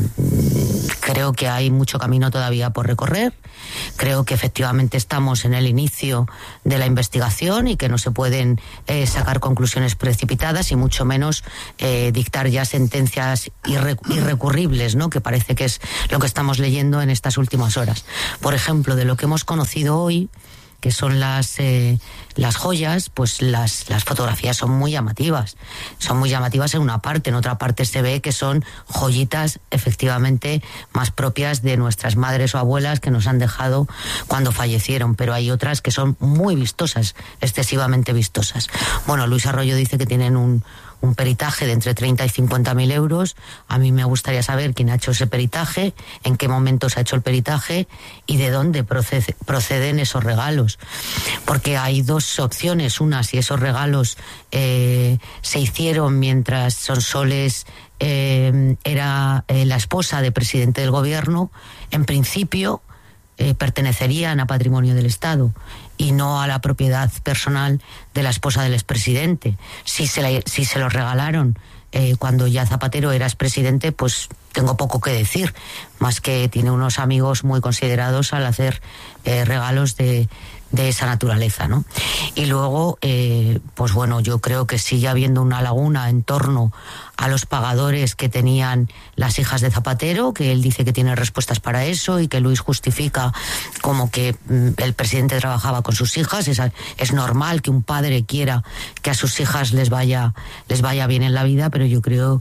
creo que hay mucho camino todavía por recorrer. Creo que efectivamente estamos en el inicio de la investigación y que no se pueden eh, sacar conclusiones precipitadas y mucho menos eh, dictar ya sentencias irre- irrecurribles, ¿no? Que parece que es lo que estamos leyendo en estas últimas horas. Por ejemplo, de lo que hemos conocido hoy, que son las eh, las joyas, pues las, las fotografías son muy llamativas. Son muy llamativas en una parte, en otra parte se ve que son joyitas efectivamente más propias de nuestras madres o abuelas que nos han dejado cuando fallecieron, pero hay otras que son muy vistosas, excesivamente vistosas. Bueno, Luis Arroyo dice que tienen un un peritaje de entre treinta y cincuenta mil euros. A mí me gustaría saber quién ha hecho ese peritaje, en qué momento se ha hecho el peritaje y de dónde procede, proceden esos regalos. Porque hay dos opciones. Una, si esos regalos eh, se hicieron mientras Sonsoles eh, era eh, la esposa del presidente del gobierno, en principio eh, pertenecerían a patrimonio del Estado y no a la propiedad personal de la esposa del expresidente. Si se, la, si se los regalaron eh, cuando ya Zapatero era expresidente, pues tengo poco que decir, más que tiene unos amigos muy considerados al hacer eh, regalos de, de esa naturaleza, ¿no? Y luego, eh, pues bueno, yo creo que sigue habiendo una laguna en torno a los pagadores que tenían las hijas de Zapatero, que él dice que tiene respuestas para eso y que Luis justifica como que mm, el presidente trabajaba con sus hijas. Es, es normal que un padre quiera que a sus hijas les vaya, les vaya bien en la vida, pero yo creo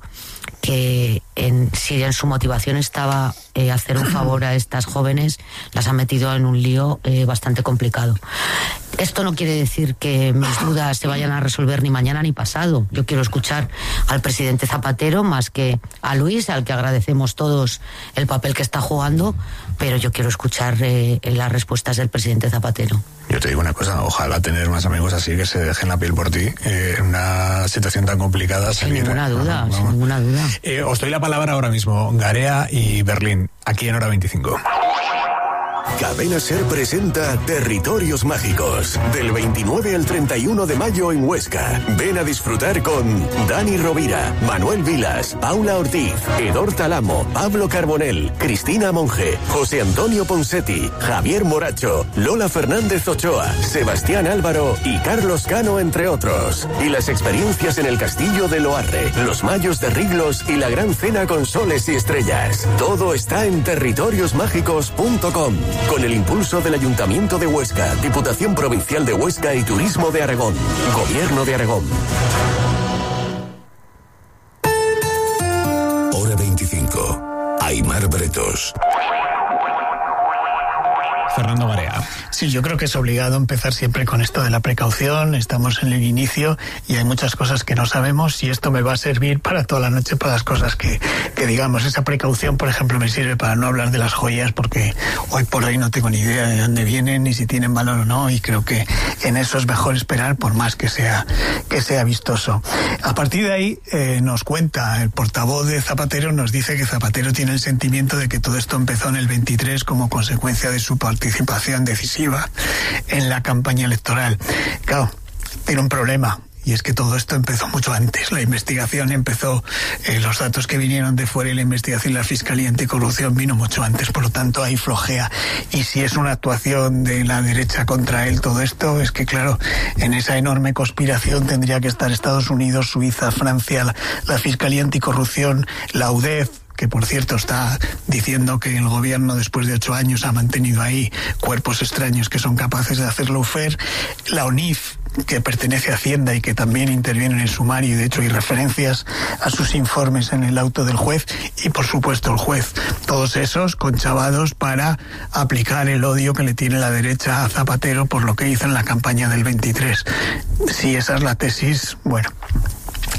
que en, si en su motivación estaba eh, hacer un favor a estas jóvenes, las ha metido en un lío eh, bastante complicado. Esto no quiere decir que mis dudas se vayan a resolver ni mañana ni pasado. Yo quiero escuchar al presidente Zapatero más que a Luis, al que agradecemos todos el papel que está jugando, pero yo quiero escuchar eh, las respuestas del presidente Zapatero. Yo te digo una cosa, ojalá tener más amigos así que se dejen la piel por ti eh, en una situación tan complicada. Sin salir, ninguna duda, vamos, vamos. sin ninguna duda. Eh, os doy la palabra ahora mismo, Garea y Berlín, aquí en Hora veinticinco. Cadena Ser presenta Territorios Mágicos, del veintinueve al treinta y uno de mayo en Huesca. Ven a disfrutar con Dani Rovira, Manuel Vilas, Paula Ortiz, Edor Talamo, Pablo Carbonell, Cristina Monge, José Antonio Ponsetti, Javier Moracho, Lola Fernández Ochoa, Sebastián Álvaro y Carlos Cano, entre otros. Y las experiencias en el Castillo de Loarre, los Mayos de Riglos y la Gran Cena con Soles y Estrellas. Todo está en territorios mágicos punto com. Con el impulso del Ayuntamiento de Huesca, Diputación Provincial de Huesca y Turismo de Aragón. Gobierno de Aragón. Hora veinticinco. Aimar Bretos. Fernando Garea. Sí, yo creo que es obligado empezar siempre con esto de la precaución. Estamos en el inicio y hay muchas cosas que no sabemos y esto me va a servir para toda la noche para las cosas que, que digamos. Esa precaución, por ejemplo, me sirve para no hablar de las joyas porque hoy por hoy no tengo ni idea de dónde vienen ni si tienen valor o no, y creo que en eso es mejor esperar por más que sea, que sea vistoso. A partir de ahí eh, nos cuenta el portavoz de Zapatero, nos dice que Zapatero tiene el sentimiento de que todo esto empezó en el veintitrés como consecuencia de su participación participación decisiva en la campaña electoral. Claro, tiene un problema, y es que todo esto empezó mucho antes. La investigación empezó, eh, los datos que vinieron de fuera y la investigación de la Fiscalía Anticorrupción vino mucho antes, por lo tanto ahí flojea. Y si es una actuación de la derecha contra él todo esto, es que claro, en esa enorme conspiración tendría que estar Estados Unidos, Suiza, Francia, la, la Fiscalía Anticorrupción, la U D E F, que por cierto está diciendo que el gobierno después de ocho años ha mantenido ahí cuerpos extraños que son capaces de hacerlo ufer, la O N I F, que pertenece a Hacienda y que también interviene en el sumario, y de hecho hay referencias a sus informes en el auto del juez, y por supuesto el juez. Todos esos conchavados para aplicar el odio que le tiene la derecha a Zapatero por lo que hizo en la campaña del veintitrés. Si esa es la tesis, bueno,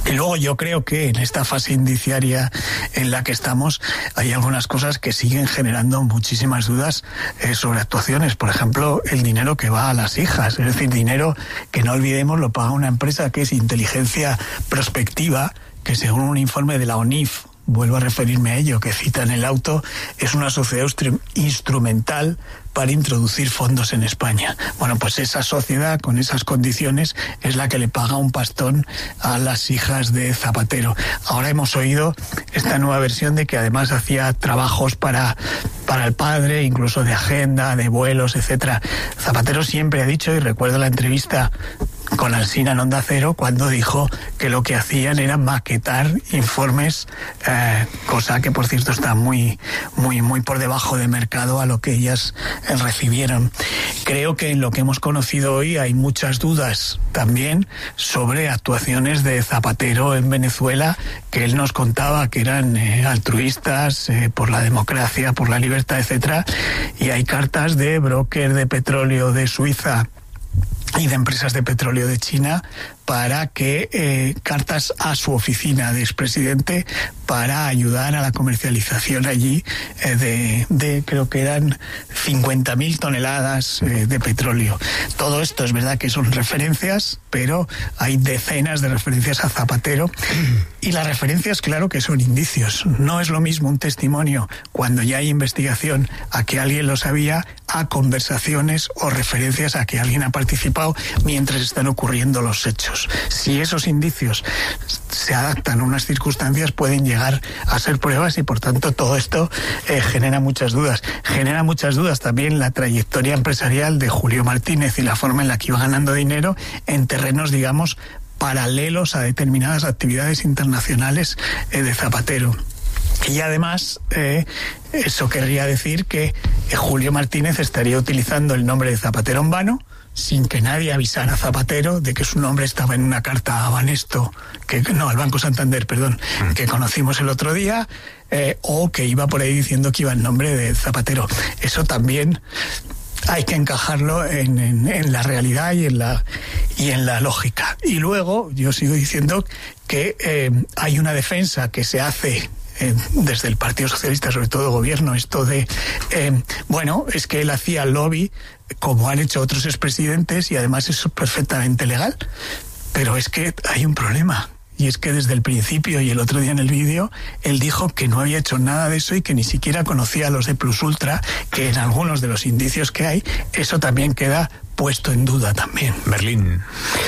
Y luego yo creo que en esta fase indiciaria en la que estamos hay algunas cosas que siguen generando muchísimas dudas eh, sobre actuaciones. Por ejemplo, el dinero que va a las hijas. Es decir, dinero que no olvidemos lo paga una empresa que es Inteligencia Prospectiva, que según un informe de la O N I F, vuelvo a referirme a ello, que cita en el auto, es una sociedad instrumental para introducir fondos en España. Bueno, pues esa sociedad con esas condiciones es la que le paga un pastón a las hijas de Zapatero. Ahora hemos oído esta nueva versión de que además hacía trabajos para, para el padre, incluso de agenda, de vuelos, etcétera. Zapatero siempre ha dicho, y recuerdo la entrevista con Alsina en Onda Cero, cuando dijo que lo que hacían era maquetar informes, eh, cosa que por cierto está muy, muy, muy por debajo de mercado a lo que ellas eh, recibieron. Creo que en lo que hemos conocido hoy hay muchas dudas también sobre actuaciones de Zapatero en Venezuela, que él nos contaba que eran eh, altruistas, eh, por la democracia, por la libertad, etcétera. Y hay cartas de broker de petróleo de Suiza y de empresas de petróleo de China para que eh, cartas a su oficina de expresidente para ayudar a la comercialización allí eh, de, de creo que eran cincuenta mil toneladas eh, de petróleo. Todo esto es verdad que son referencias, pero hay decenas de referencias a Zapatero y las referencias, claro que son indicios. No es lo mismo un testimonio cuando ya hay investigación a que alguien lo sabía, a conversaciones o referencias a que alguien ha participado mientras están ocurriendo los hechos. Si esos indicios se adaptan a unas circunstancias, pueden llegar a ser pruebas y por tanto todo esto eh, genera muchas dudas. Genera muchas dudas también la trayectoria empresarial de Julio Martínez y la forma en la que iba ganando dinero en terrenos, digamos, paralelos a determinadas actividades internacionales eh, de Zapatero. Y además, eh, eso querría decir que eh, Julio Martínez estaría utilizando el nombre de Zapatero en vano, sin que nadie avisara a Zapatero de que su nombre estaba en una carta a Banesto, que no, al Banco Santander, perdón, mm. que conocimos el otro día, eh, o que iba por ahí diciendo que iba en nombre de Zapatero. Eso también hay que encajarlo en, en, en la realidad y en la, y en la lógica. Y luego, yo sigo diciendo que eh, hay una defensa que se hace Eh, desde el Partido Socialista, sobre todo gobierno, esto de, eh, bueno, es que él hacía lobby como han hecho otros expresidentes y además es perfectamente legal. Pero es que hay un problema. Y es que desde el principio y el otro día en el vídeo, él dijo que no había hecho nada de eso y que ni siquiera conocía a los de Plus Ultra, que en algunos de los indicios que hay, eso también queda puesto en duda también. Berlín.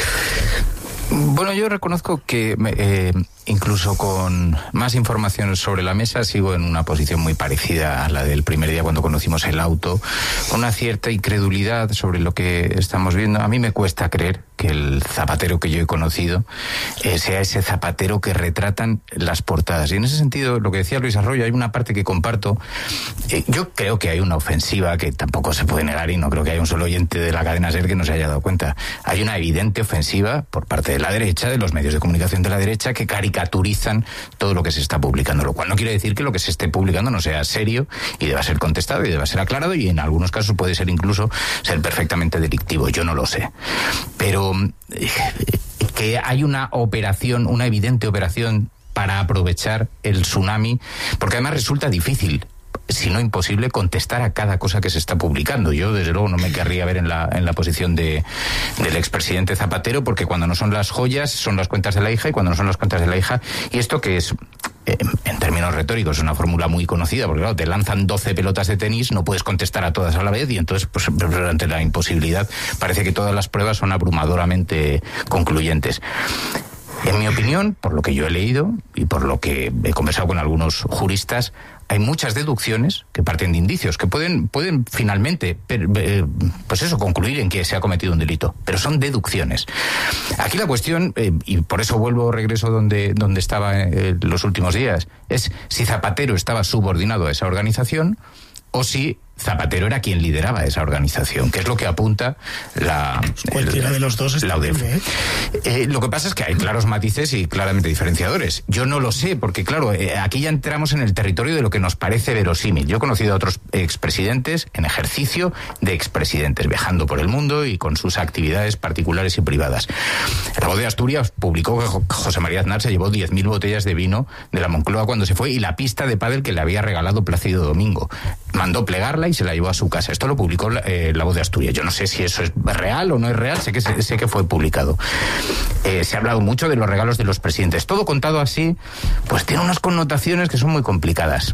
Bueno, yo reconozco que eh, incluso con más información sobre la mesa sigo en una posición muy parecida a la del primer día cuando conocimos el auto, con una cierta incredulidad sobre lo que estamos viendo. A mí me cuesta creer que el Zapatero que yo he conocido eh, sea ese Zapatero que retratan las portadas. Y en ese sentido, lo que decía Luis Arroyo, hay una parte que comparto. Eh, yo creo que hay una ofensiva que tampoco se puede negar y no creo que haya un solo oyente de la cadena SER que no se haya dado cuenta. Hay una evidente ofensiva por parte de la derecha, de los medios de comunicación de la derecha, que caricaturizan todo lo que se está publicando, lo cual no quiere decir que lo que se esté publicando no sea serio y deba ser contestado y deba ser aclarado y en algunos casos puede ser incluso ser perfectamente delictivo, yo no lo sé. Pero eh, que hay una operación, una evidente operación para aprovechar el tsunami, porque además resulta difícil, si no imposible, contestar a cada cosa que se está publicando. Yo, desde luego, no me querría ver en la, en la posición de, del expresidente Zapatero, porque cuando no son las joyas, son las cuentas de la hija, y cuando no son las cuentas de la hija, y esto que es, eh, en términos retóricos, es una fórmula muy conocida, porque claro, te lanzan doce pelotas de tenis, no puedes contestar a todas a la vez, y entonces, pues, ante la imposibilidad, parece que todas las pruebas son abrumadoramente concluyentes. En mi opinión, por lo que yo he leído, y por lo que he conversado con algunos juristas, hay muchas deducciones que parten de indicios, que pueden, pueden finalmente, pues eso, concluir en que se ha cometido un delito, pero son deducciones. Aquí la cuestión, eh, y por eso vuelvo, regreso donde, donde estaba eh, los últimos días, es si Zapatero estaba subordinado a esa organización o si Zapatero era quien lideraba esa organización, que es lo que apunta la... Cualquiera el, de los dos es la U D E F. terrible, ¿eh? Eh, lo que pasa es que hay claros matices y claramente diferenciadores. Yo no lo sé, porque claro, eh, aquí ya entramos en el territorio de lo que nos parece verosímil. Yo he conocido a otros expresidentes en ejercicio de expresidentes, viajando por el mundo y con sus actividades particulares y privadas. La Voz de Asturias publicó que José María Aznar se llevó diez mil botellas de vino de la Moncloa cuando se fue y la pista de pádel que le había regalado Plácido Domingo. Mandó plegarla y se la llevó a su casa. Esto lo publicó la, eh, la Voz de Asturias. Yo no sé si eso es real o no es real, sé que, sé, sé que fue publicado. Eh, se ha hablado mucho de los regalos de los presidentes. Todo contado así, pues tiene unas connotaciones que son muy complicadas.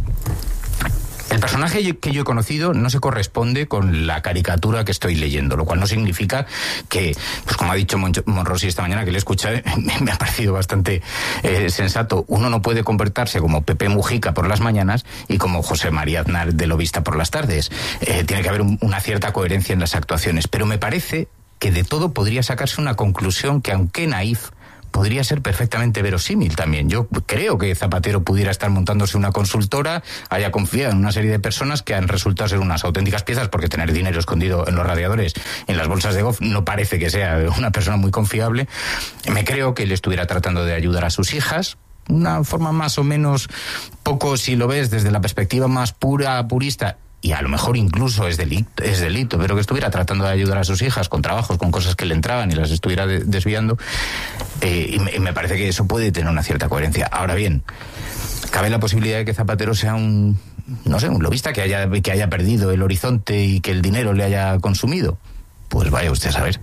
El personaje que yo he conocido no se corresponde con la caricatura que estoy leyendo, lo cual no significa que, pues como ha dicho Monrosi esta mañana, que le escuché, me ha parecido bastante eh, sensato. Uno no puede comportarse como Pepe Mujica por las mañanas y como José María Aznar de Lobista por las tardes. Eh, tiene que haber un, una cierta coherencia en las actuaciones, pero me parece que de todo podría sacarse una conclusión que, aunque naif, podría ser perfectamente verosímil también. Yo creo que Zapatero pudiera estar montándose una consultora, haya confiado en una serie de personas que han resultado ser unas auténticas piezas, porque tener dinero escondido en los radiadores, en las bolsas de golf, no parece que sea una persona muy confiable. Me creo que él estuviera tratando de ayudar a sus hijas, una forma más o menos, poco si lo ves desde la perspectiva más pura, purista, y a lo mejor incluso es delito, es delito, pero que estuviera tratando de ayudar a sus hijas con trabajos, con cosas que le entraban y las estuviera de, desviando, eh, y, me, y me parece que eso puede tener una cierta coherencia. Ahora bien, cabe la posibilidad de que Zapatero sea un, no sé, un lobista que haya, que haya perdido el horizonte y que el dinero le haya consumido. Pues vaya usted a saber.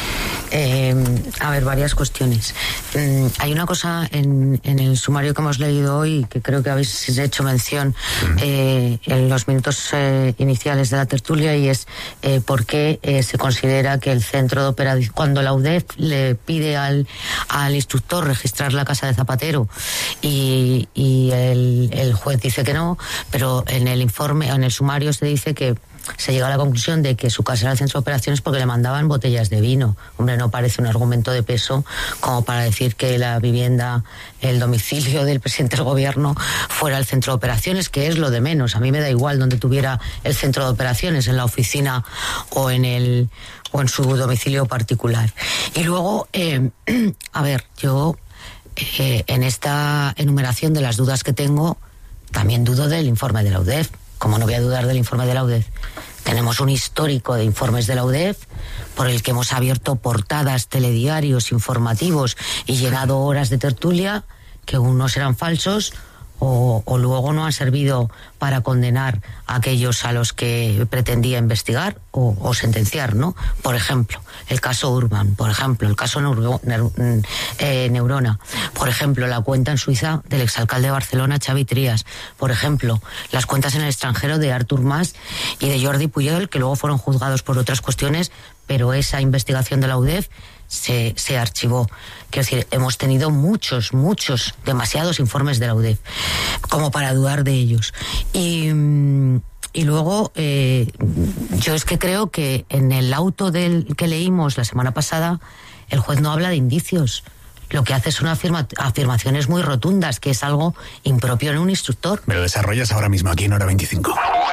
Eh, a ver, varias cuestiones. Mm, hay una cosa en, en el sumario que hemos leído hoy que creo que habéis hecho mención eh, en los minutos eh, iniciales de la tertulia, y es eh, por qué eh, se considera que el centro de operación, cuando la U D E F le pide al, al instructor registrar la casa de Zapatero y, y el, el juez dice que no, pero en el informe, en el sumario se dice que se llega a la conclusión de que su casa era el centro de operaciones porque le mandaban botellas de vino. Hombre, no parece un argumento de peso como para decir que la vivienda, el domicilio del presidente del gobierno fuera el centro de operaciones, que es lo de menos. A mí me da igual donde tuviera el centro de operaciones, en la oficina o en el o en su domicilio particular. Y luego, eh, a ver, yo eh, en esta enumeración de las dudas que tengo, también dudo del informe de la U D E F. Como no voy a dudar del informe de la U D E F. Tenemos un histórico de informes de la U D E F por el que hemos abierto portadas, telediarios, informativos y llenado horas de tertulia que unos eran falsos o, o luego no han servido para condenar a aquellos a los que pretendía investigar o, o sentenciar, ¿no? Por ejemplo, el caso Urban, por ejemplo, el caso Neuro, Neuro, eh, Neurona, por ejemplo, la cuenta en Suiza del exalcalde de Barcelona, Xavi Trias, por ejemplo, las cuentas en el extranjero de Artur Mas y de Jordi Puyol, que luego fueron juzgados por otras cuestiones, pero esa investigación de la U D E F se, se archivó. Quiero decir, hemos tenido muchos, muchos, demasiados informes de la U D E F como para dudar de ellos. Y, y luego, eh, yo es que creo que en el auto del que leímos la semana pasada, el juez no habla de indicios. Lo que hace son afirma, afirmaciones muy rotundas, que es algo impropio en un instructor. Me lo desarrollas ahora mismo aquí en Hora veinticinco.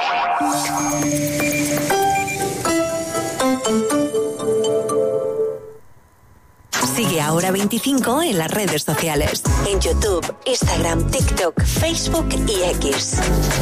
Sigue a Hora veinticinco en las redes sociales. En YouTube, Instagram, TikTok, Facebook y X.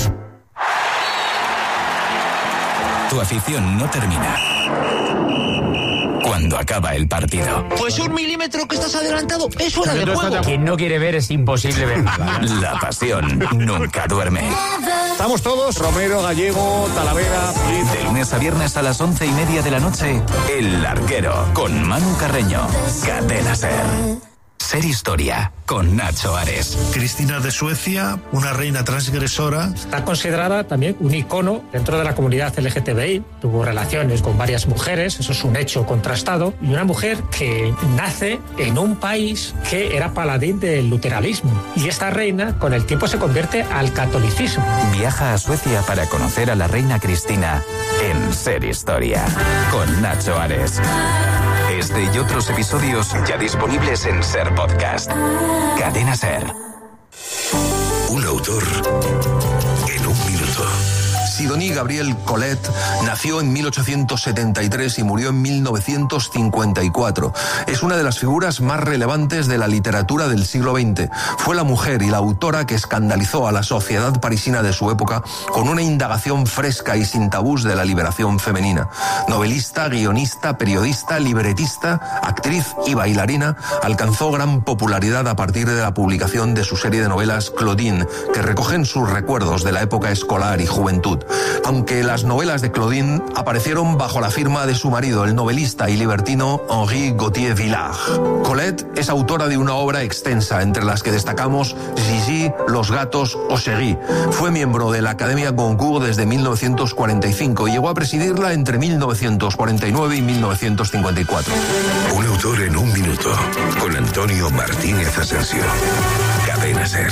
Tu afición no termina cuando acaba el partido. Pues un milímetro que estás adelantado es fuera de juego. Quien no quiere ver es imposible ver nada. La pasión nunca duerme. Estamos todos, Romero, Gallego, Talavera. De lunes a viernes a las once y media de la noche, El Larguero, con Manu Carreño. Cadena Ser. Ser Historia, con Nacho Ares. Cristina de Suecia, una reina transgresora. Está considerada también un icono dentro de la comunidad L G T B I. Tuvo relaciones con varias mujeres, eso es un hecho contrastado. Y una mujer que nace en un país que era paladín del luteranismo. Y esta reina, con el tiempo, se convierte al catolicismo. Viaja a Suecia para conocer a la reina Cristina en Ser Historia, con Nacho Ares. Este y otros episodios ya disponibles en Ser Podcast. Cadena Ser. Un autor en un minuto. Sidonie Gabrielle Colette nació en mil ochocientos setenta y tres y murió en mil novecientos cincuenta y cuatro. Es una de las figuras más relevantes de la literatura del siglo veinte. Fue la mujer y la autora que escandalizó a la sociedad parisina de su época con una indagación fresca y sin tabús de la liberación femenina. Novelista, guionista, periodista, libretista, actriz y bailarina, alcanzó gran popularidad a partir de la publicación de su serie de novelas Claudine, que recogen sus recuerdos de la época escolar y juventud. Aunque las novelas de Claudine aparecieron bajo la firma de su marido, el novelista y libertino Henri Gauthier Villard. Colette es autora de una obra extensa, entre las que destacamos Gigi, Los gatos o Chérie. Fue miembro de la Academia Goncourt desde mil novecientos cuarenta y cinco y llegó a presidirla entre mil novecientos cuarenta y nueve y mil novecientos cincuenta y cuatro. Un autor en un minuto, con Antonio Martínez Asensio. Cadena SER.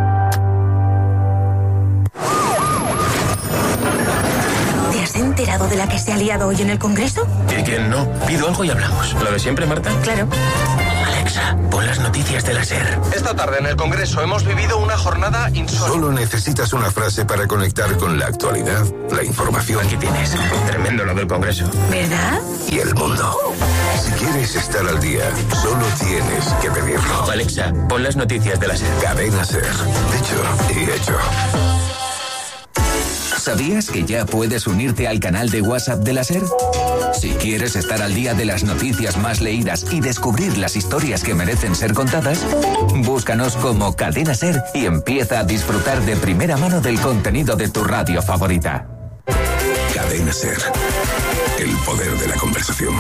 ¿Te has enterado de la que se ha liado hoy en el Congreso? ¿Y quién no? Pido algo y hablamos. ¿Lo de siempre, Marta? Claro. Alexa, pon las noticias de la SER. Esta tarde en el Congreso hemos vivido una jornada insólita. Solo necesitas una frase para conectar con la actualidad, la información. Aquí tienes. Tremendo lo del Congreso. ¿Verdad? Y el mundo. Si quieres estar al día, solo tienes que pedirlo. Alexa, pon las noticias de la SER. Cadena SER. Dicho y hecho. ¿Sabías que ya puedes unirte al canal de WhatsApp de la SER? Si quieres estar al día de las noticias más leídas y descubrir las historias que merecen ser contadas, búscanos como Cadena SER y empieza a disfrutar de primera mano del contenido de tu radio favorita. Cadena SER. El poder de la conversación.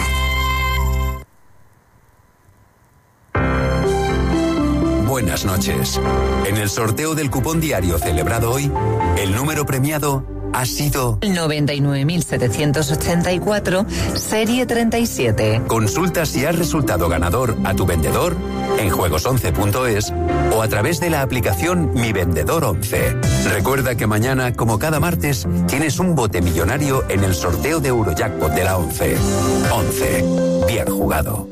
Buenas noches. En el sorteo del cupón diario celebrado hoy, el número premiado ha sido noventa y nueve mil setecientos ochenta y cuatro, serie treinta y siete. Consulta si has resultado ganador a tu vendedor en juegos once punto es o a través de la aplicación Mi Vendedor once. Recuerda que mañana, como cada martes, tienes un bote millonario en el sorteo de Eurojackpot de la once. once. Bien jugado.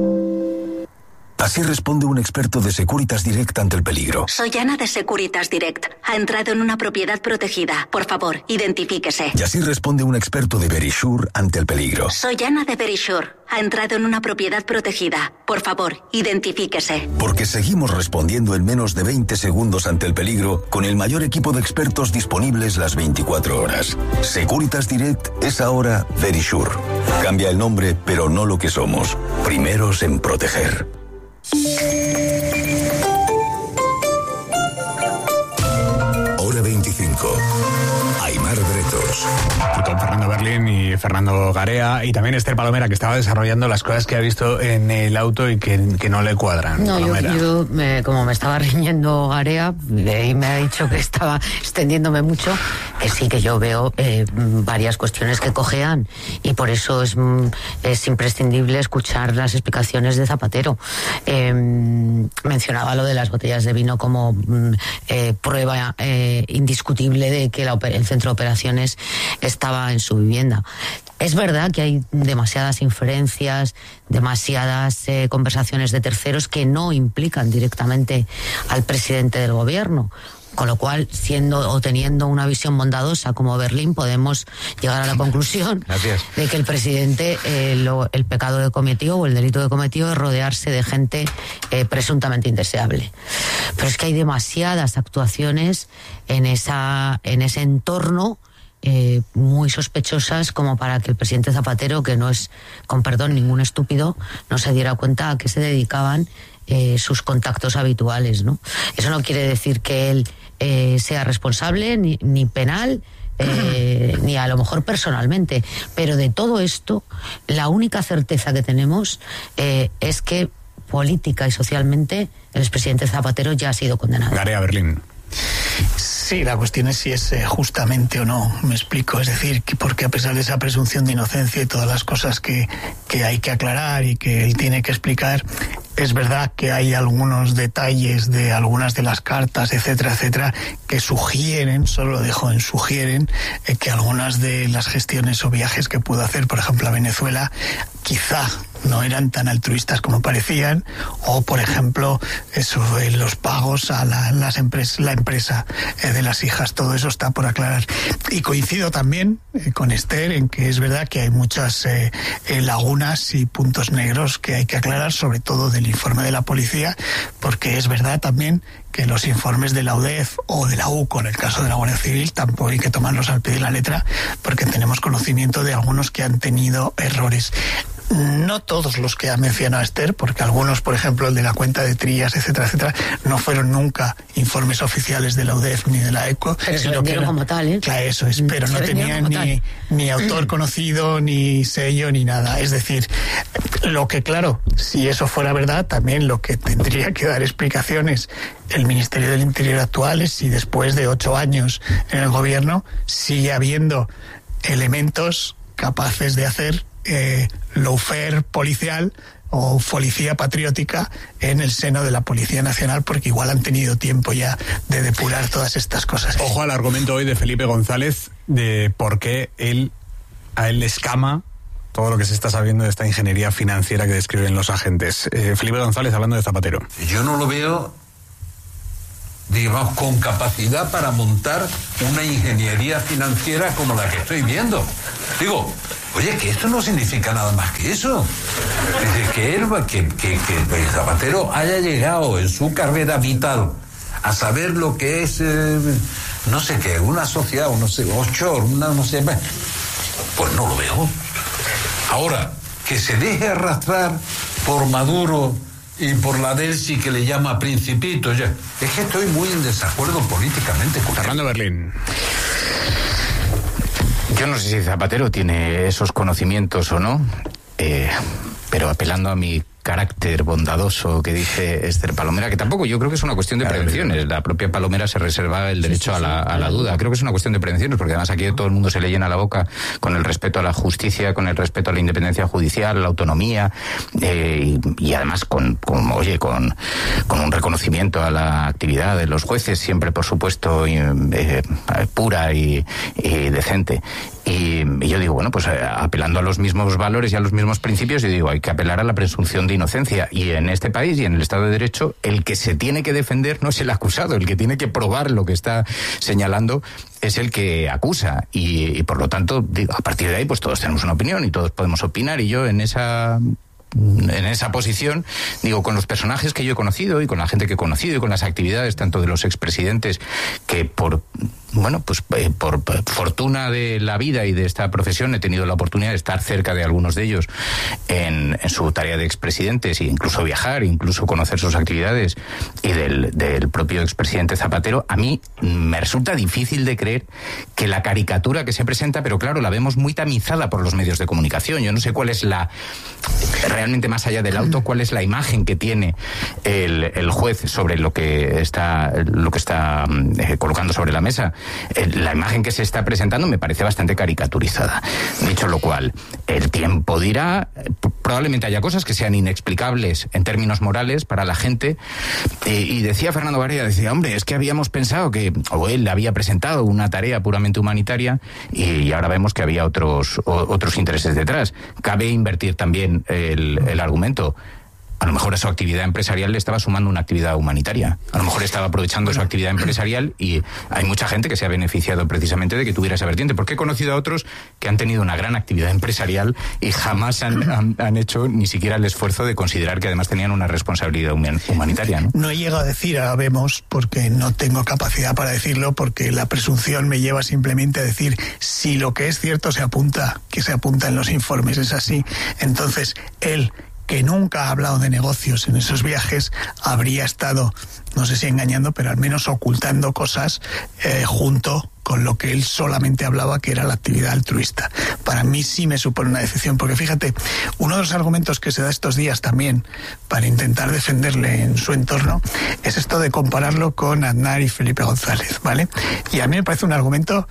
Así responde un experto de Securitas Direct ante el peligro. Soy Ana de Securitas Direct. Ha entrado en una propiedad protegida. Por favor, identifíquese. Y así responde un experto de Verisure ante el peligro. Soy Ana de Verisure. Ha entrado en una propiedad protegida. Por favor, identifíquese. Porque seguimos respondiendo en menos de veinte segundos ante el peligro con el mayor equipo de expertos disponibles las veinticuatro horas. Securitas Direct es ahora Verisure. Cambia el nombre, pero no lo que somos. Primeros en proteger. Hora veinticinco. Aimar Bretos. Con Fernando Berlín y Fernando Garea y también Esther Palomera, que estaba desarrollando las cosas que ha visto en el auto y que, que no le cuadran. No, yo, Palomera. yo me, como me estaba riñendo Garea y me ha dicho que estaba extendiéndome mucho, que sí que yo veo eh, varias cuestiones que cojean y por eso es, es imprescindible escuchar las explicaciones de Zapatero. Eh, mencionaba lo de las botellas de vino como eh, prueba eh, indiscutible de que la, el centro de operaciones estaba en su vivienda. Es verdad que hay demasiadas inferencias, demasiadas eh, conversaciones de terceros que no implican directamente al presidente del gobierno. Con lo cual, siendo o teniendo una visión bondadosa como Berlín, podemos llegar a la conclusión Gracias. de que el presidente, eh, lo, el pecado que cometió o el delito que cometió es rodearse de gente eh, presuntamente indeseable. Pero es que hay demasiadas actuaciones en, esa, en ese entorno Eh, muy sospechosas como para que el presidente Zapatero, que no es, con perdón, ningún estúpido, no se diera cuenta a qué se dedicaban eh, sus contactos habituales, ¿no? Eso no quiere decir que él eh, sea responsable ni, ni penal eh, ni a lo mejor personalmente, pero de todo esto la única certeza que tenemos eh, es que política y socialmente el expresidente Zapatero ya ha sido condenado. Garea, Berlín. Sí, la cuestión es si es eh, justamente o no, me explico, es decir, que porque a pesar de esa presunción de inocencia y todas las cosas que, que hay que aclarar y que él tiene que explicar, es verdad que hay algunos detalles de algunas de las cartas, etcétera, etcétera, que sugieren, solo lo dejo en sugieren, eh, que algunas de las gestiones o viajes que pudo hacer, por ejemplo, a Venezuela, quizá no eran tan altruistas como parecían, o por ejemplo eso, eh, los pagos a la, las empres, la empresa eh, de las hijas, todo eso está por aclarar. Y coincido también eh, con Esther en que es verdad que hay muchas eh, eh, lagunas y puntos negros que hay que aclarar, sobre todo del informe de la policía, porque es verdad también que los informes de la U D E F o de la U C O, en el caso de la Guardia Civil, tampoco hay que tomarlos al pie de la letra, porque tenemos conocimiento de algunos que han tenido errores. No todos los que ha mencionado Esther, porque algunos, por ejemplo, el de la cuenta de Trías, etcétera, etcétera, no fueron nunca informes oficiales de la U D E F ni de la E C O. Pero se vendieron como tal, ¿eh? Claro, eso es, pero no tenían ni, ni autor conocido, ni sello, ni nada. Es decir, lo que, claro, si eso fuera verdad, también lo que tendría que dar explicaciones el Ministerio del Interior actual es si después de ocho años en el gobierno sigue habiendo elementos capaces de hacer eh, lawfare policial o policía patriótica en el seno de la Policía Nacional, porque igual han tenido tiempo ya de depurar todas estas cosas. Ojo al argumento hoy de Felipe González de por qué él, a él le escama todo lo que se está sabiendo de esta ingeniería financiera que describen los agentes. Eh, Felipe González hablando de Zapatero. Yo no lo veo, digamos, con capacidad para montar una ingeniería financiera como la que estoy viendo. Digo, oye, que esto no significa nada más que eso. Es decir, que, él, que, que, que el Zapatero haya llegado en su carrera vital a saber lo que es, eh, no sé qué, una sociedad, no sé, offshore, una no sé, pues no lo veo. Ahora, que se deje arrastrar por Maduro y por la Delsi, que le llama Principito, ya. Es que estoy muy en desacuerdo políticamente con Fernando Berlín. Yo no sé si Zapatero tiene esos conocimientos o no, eh, pero apelando a mi carácter bondadoso que dice Esther Palomera, que tampoco, yo creo que es una cuestión de prevenciones. La propia Palomera se reserva el derecho sí, sí, sí, a, la, a la duda. Creo que es una cuestión de prevenciones, porque además aquí todo el mundo se le llena la boca con el respeto a la justicia, con el respeto a la independencia judicial, la autonomía, eh, y, y además con, con oye, con, con un reconocimiento a la actividad de los jueces, siempre, por supuesto, eh, pura y, y decente. Y, y yo digo, bueno, pues eh, apelando a los mismos valores y a los mismos principios, yo digo, hay que apelar a la presunción de inocencia. Y en este país y en el Estado de Derecho, el que se tiene que defender no es el acusado, el que tiene que probar lo que está señalando es el que acusa. Y, y por lo tanto, digo, a partir de ahí, pues todos tenemos una opinión y todos podemos opinar. Y yo en esa... en esa posición, digo, con los personajes que yo he conocido y con la gente que he conocido y con las actividades tanto de los expresidentes que por, bueno, pues eh, por fortuna de la vida y de esta profesión he tenido la oportunidad de estar cerca de algunos de ellos en, en su tarea de expresidentes e incluso viajar, incluso conocer sus actividades, y del, del propio expresidente Zapatero. A mí me resulta difícil de creer que la caricatura que se presenta, pero claro, la vemos muy tamizada por los medios de comunicación. Yo no sé cuál es la... realmente, más allá del auto, cuál es la imagen que tiene el, el juez sobre lo que está lo que está eh, colocando sobre la mesa. Eh, la imagen que se está presentando me parece bastante caricaturizada. Dicho lo cual, el tiempo dirá, probablemente haya cosas que sean inexplicables en términos morales para la gente, eh, y decía Fernando Varela, decía, hombre, es que habíamos pensado que, o él había presentado una tarea puramente humanitaria y, y ahora vemos que había otros o, otros intereses detrás. Cabe invertir también el, el argumento. A lo mejor a su actividad empresarial le estaba sumando una actividad humanitaria. A lo mejor estaba aprovechando su actividad empresarial, y hay mucha gente que se ha beneficiado precisamente de que tuviera esa vertiente. Porque he conocido a otros que han tenido una gran actividad empresarial y jamás han, han, han hecho ni siquiera el esfuerzo de considerar que además tenían una responsabilidad humanitaria, ¿no? No he llegado a decir, ahora vemos, porque no tengo capacidad para decirlo, porque la presunción me lleva simplemente a decir si lo que es cierto se apunta, que se apunta en los informes, es así. Entonces, él, que nunca ha hablado de negocios en esos viajes, habría estado, no sé si engañando, pero al menos ocultando cosas eh, junto con lo que él solamente hablaba, que era la actividad altruista. Para mí sí me supone una decepción, porque fíjate, uno de los argumentos que se da estos días también para intentar defenderle en su entorno es esto de compararlo con Aznar y Felipe González, ¿vale? Y a mí me parece un argumento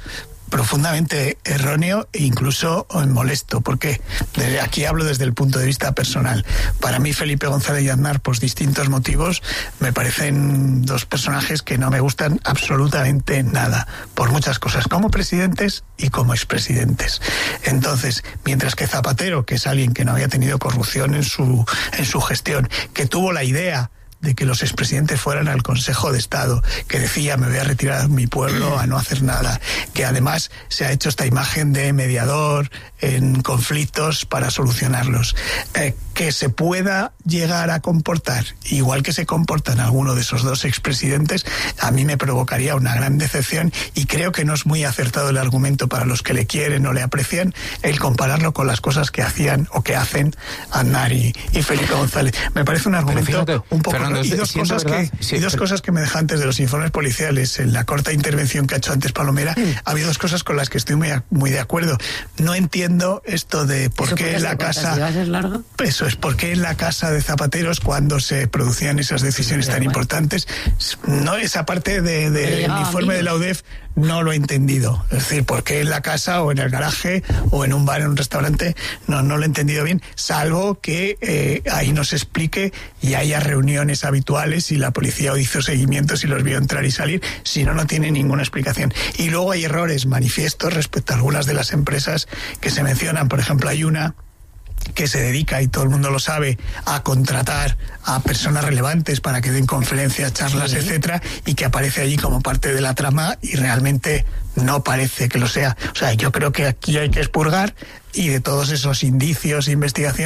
profundamente erróneo e incluso molesto, porque desde aquí hablo desde el punto de vista personal. Para mí Felipe González y Aznar, por distintos motivos, me parecen dos personajes que no me gustan absolutamente nada, por muchas cosas, como presidentes y como expresidentes. Entonces, mientras que Zapatero, que es alguien que no había tenido corrupción en su, en su gestión, que tuvo la idea de que los expresidentes fueran al Consejo de Estado, que decía me voy a retirar a mi pueblo a no hacer nada, que además se ha hecho esta imagen de mediador en conflictos para solucionarlos, eh, que se pueda llegar a comportar igual que se comportan algunos de esos dos expresidentes, a mí me provocaría una gran decepción, y creo que no es muy acertado el argumento para los que le quieren o le aprecian el compararlo con las cosas que hacían o que hacen Aznar y, y Felipe González. Me parece un argumento fíjate, un poco... Fernando, y dos, cosas que, sí, y dos pero... cosas que me dejan antes de los informes policiales, en la corta intervención que ha hecho antes Palomera, mm. ha habido dos cosas con las que estoy muy, muy de acuerdo. No entiendo esto de por qué en la casa... ¿Si va a ser largo? Eso es, por qué en la casa de Zapateros, cuando se producían esas decisiones sí, tan bueno. importantes, no, esa parte del de, de informe de la U D E F no lo he entendido. Es decir, por qué en la casa o en el garaje o en un bar, en un restaurante, no, no lo he entendido bien, salvo que eh, ahí nos explique y haya reuniones habituales y la policía hizo seguimientos y los vio entrar y salir, si no, no tiene ninguna explicación. Y luego hay errores manifiestos respecto a algunas de las empresas que se mencionan. Por ejemplo, hay una que se dedica, y todo el mundo lo sabe, a contratar a personas relevantes para que den conferencias, charlas, sí. etcétera, y que aparece allí como parte de la trama y realmente no parece que lo sea. O sea, yo creo que aquí hay que expurgar, y de todos esos indicios e investigaciones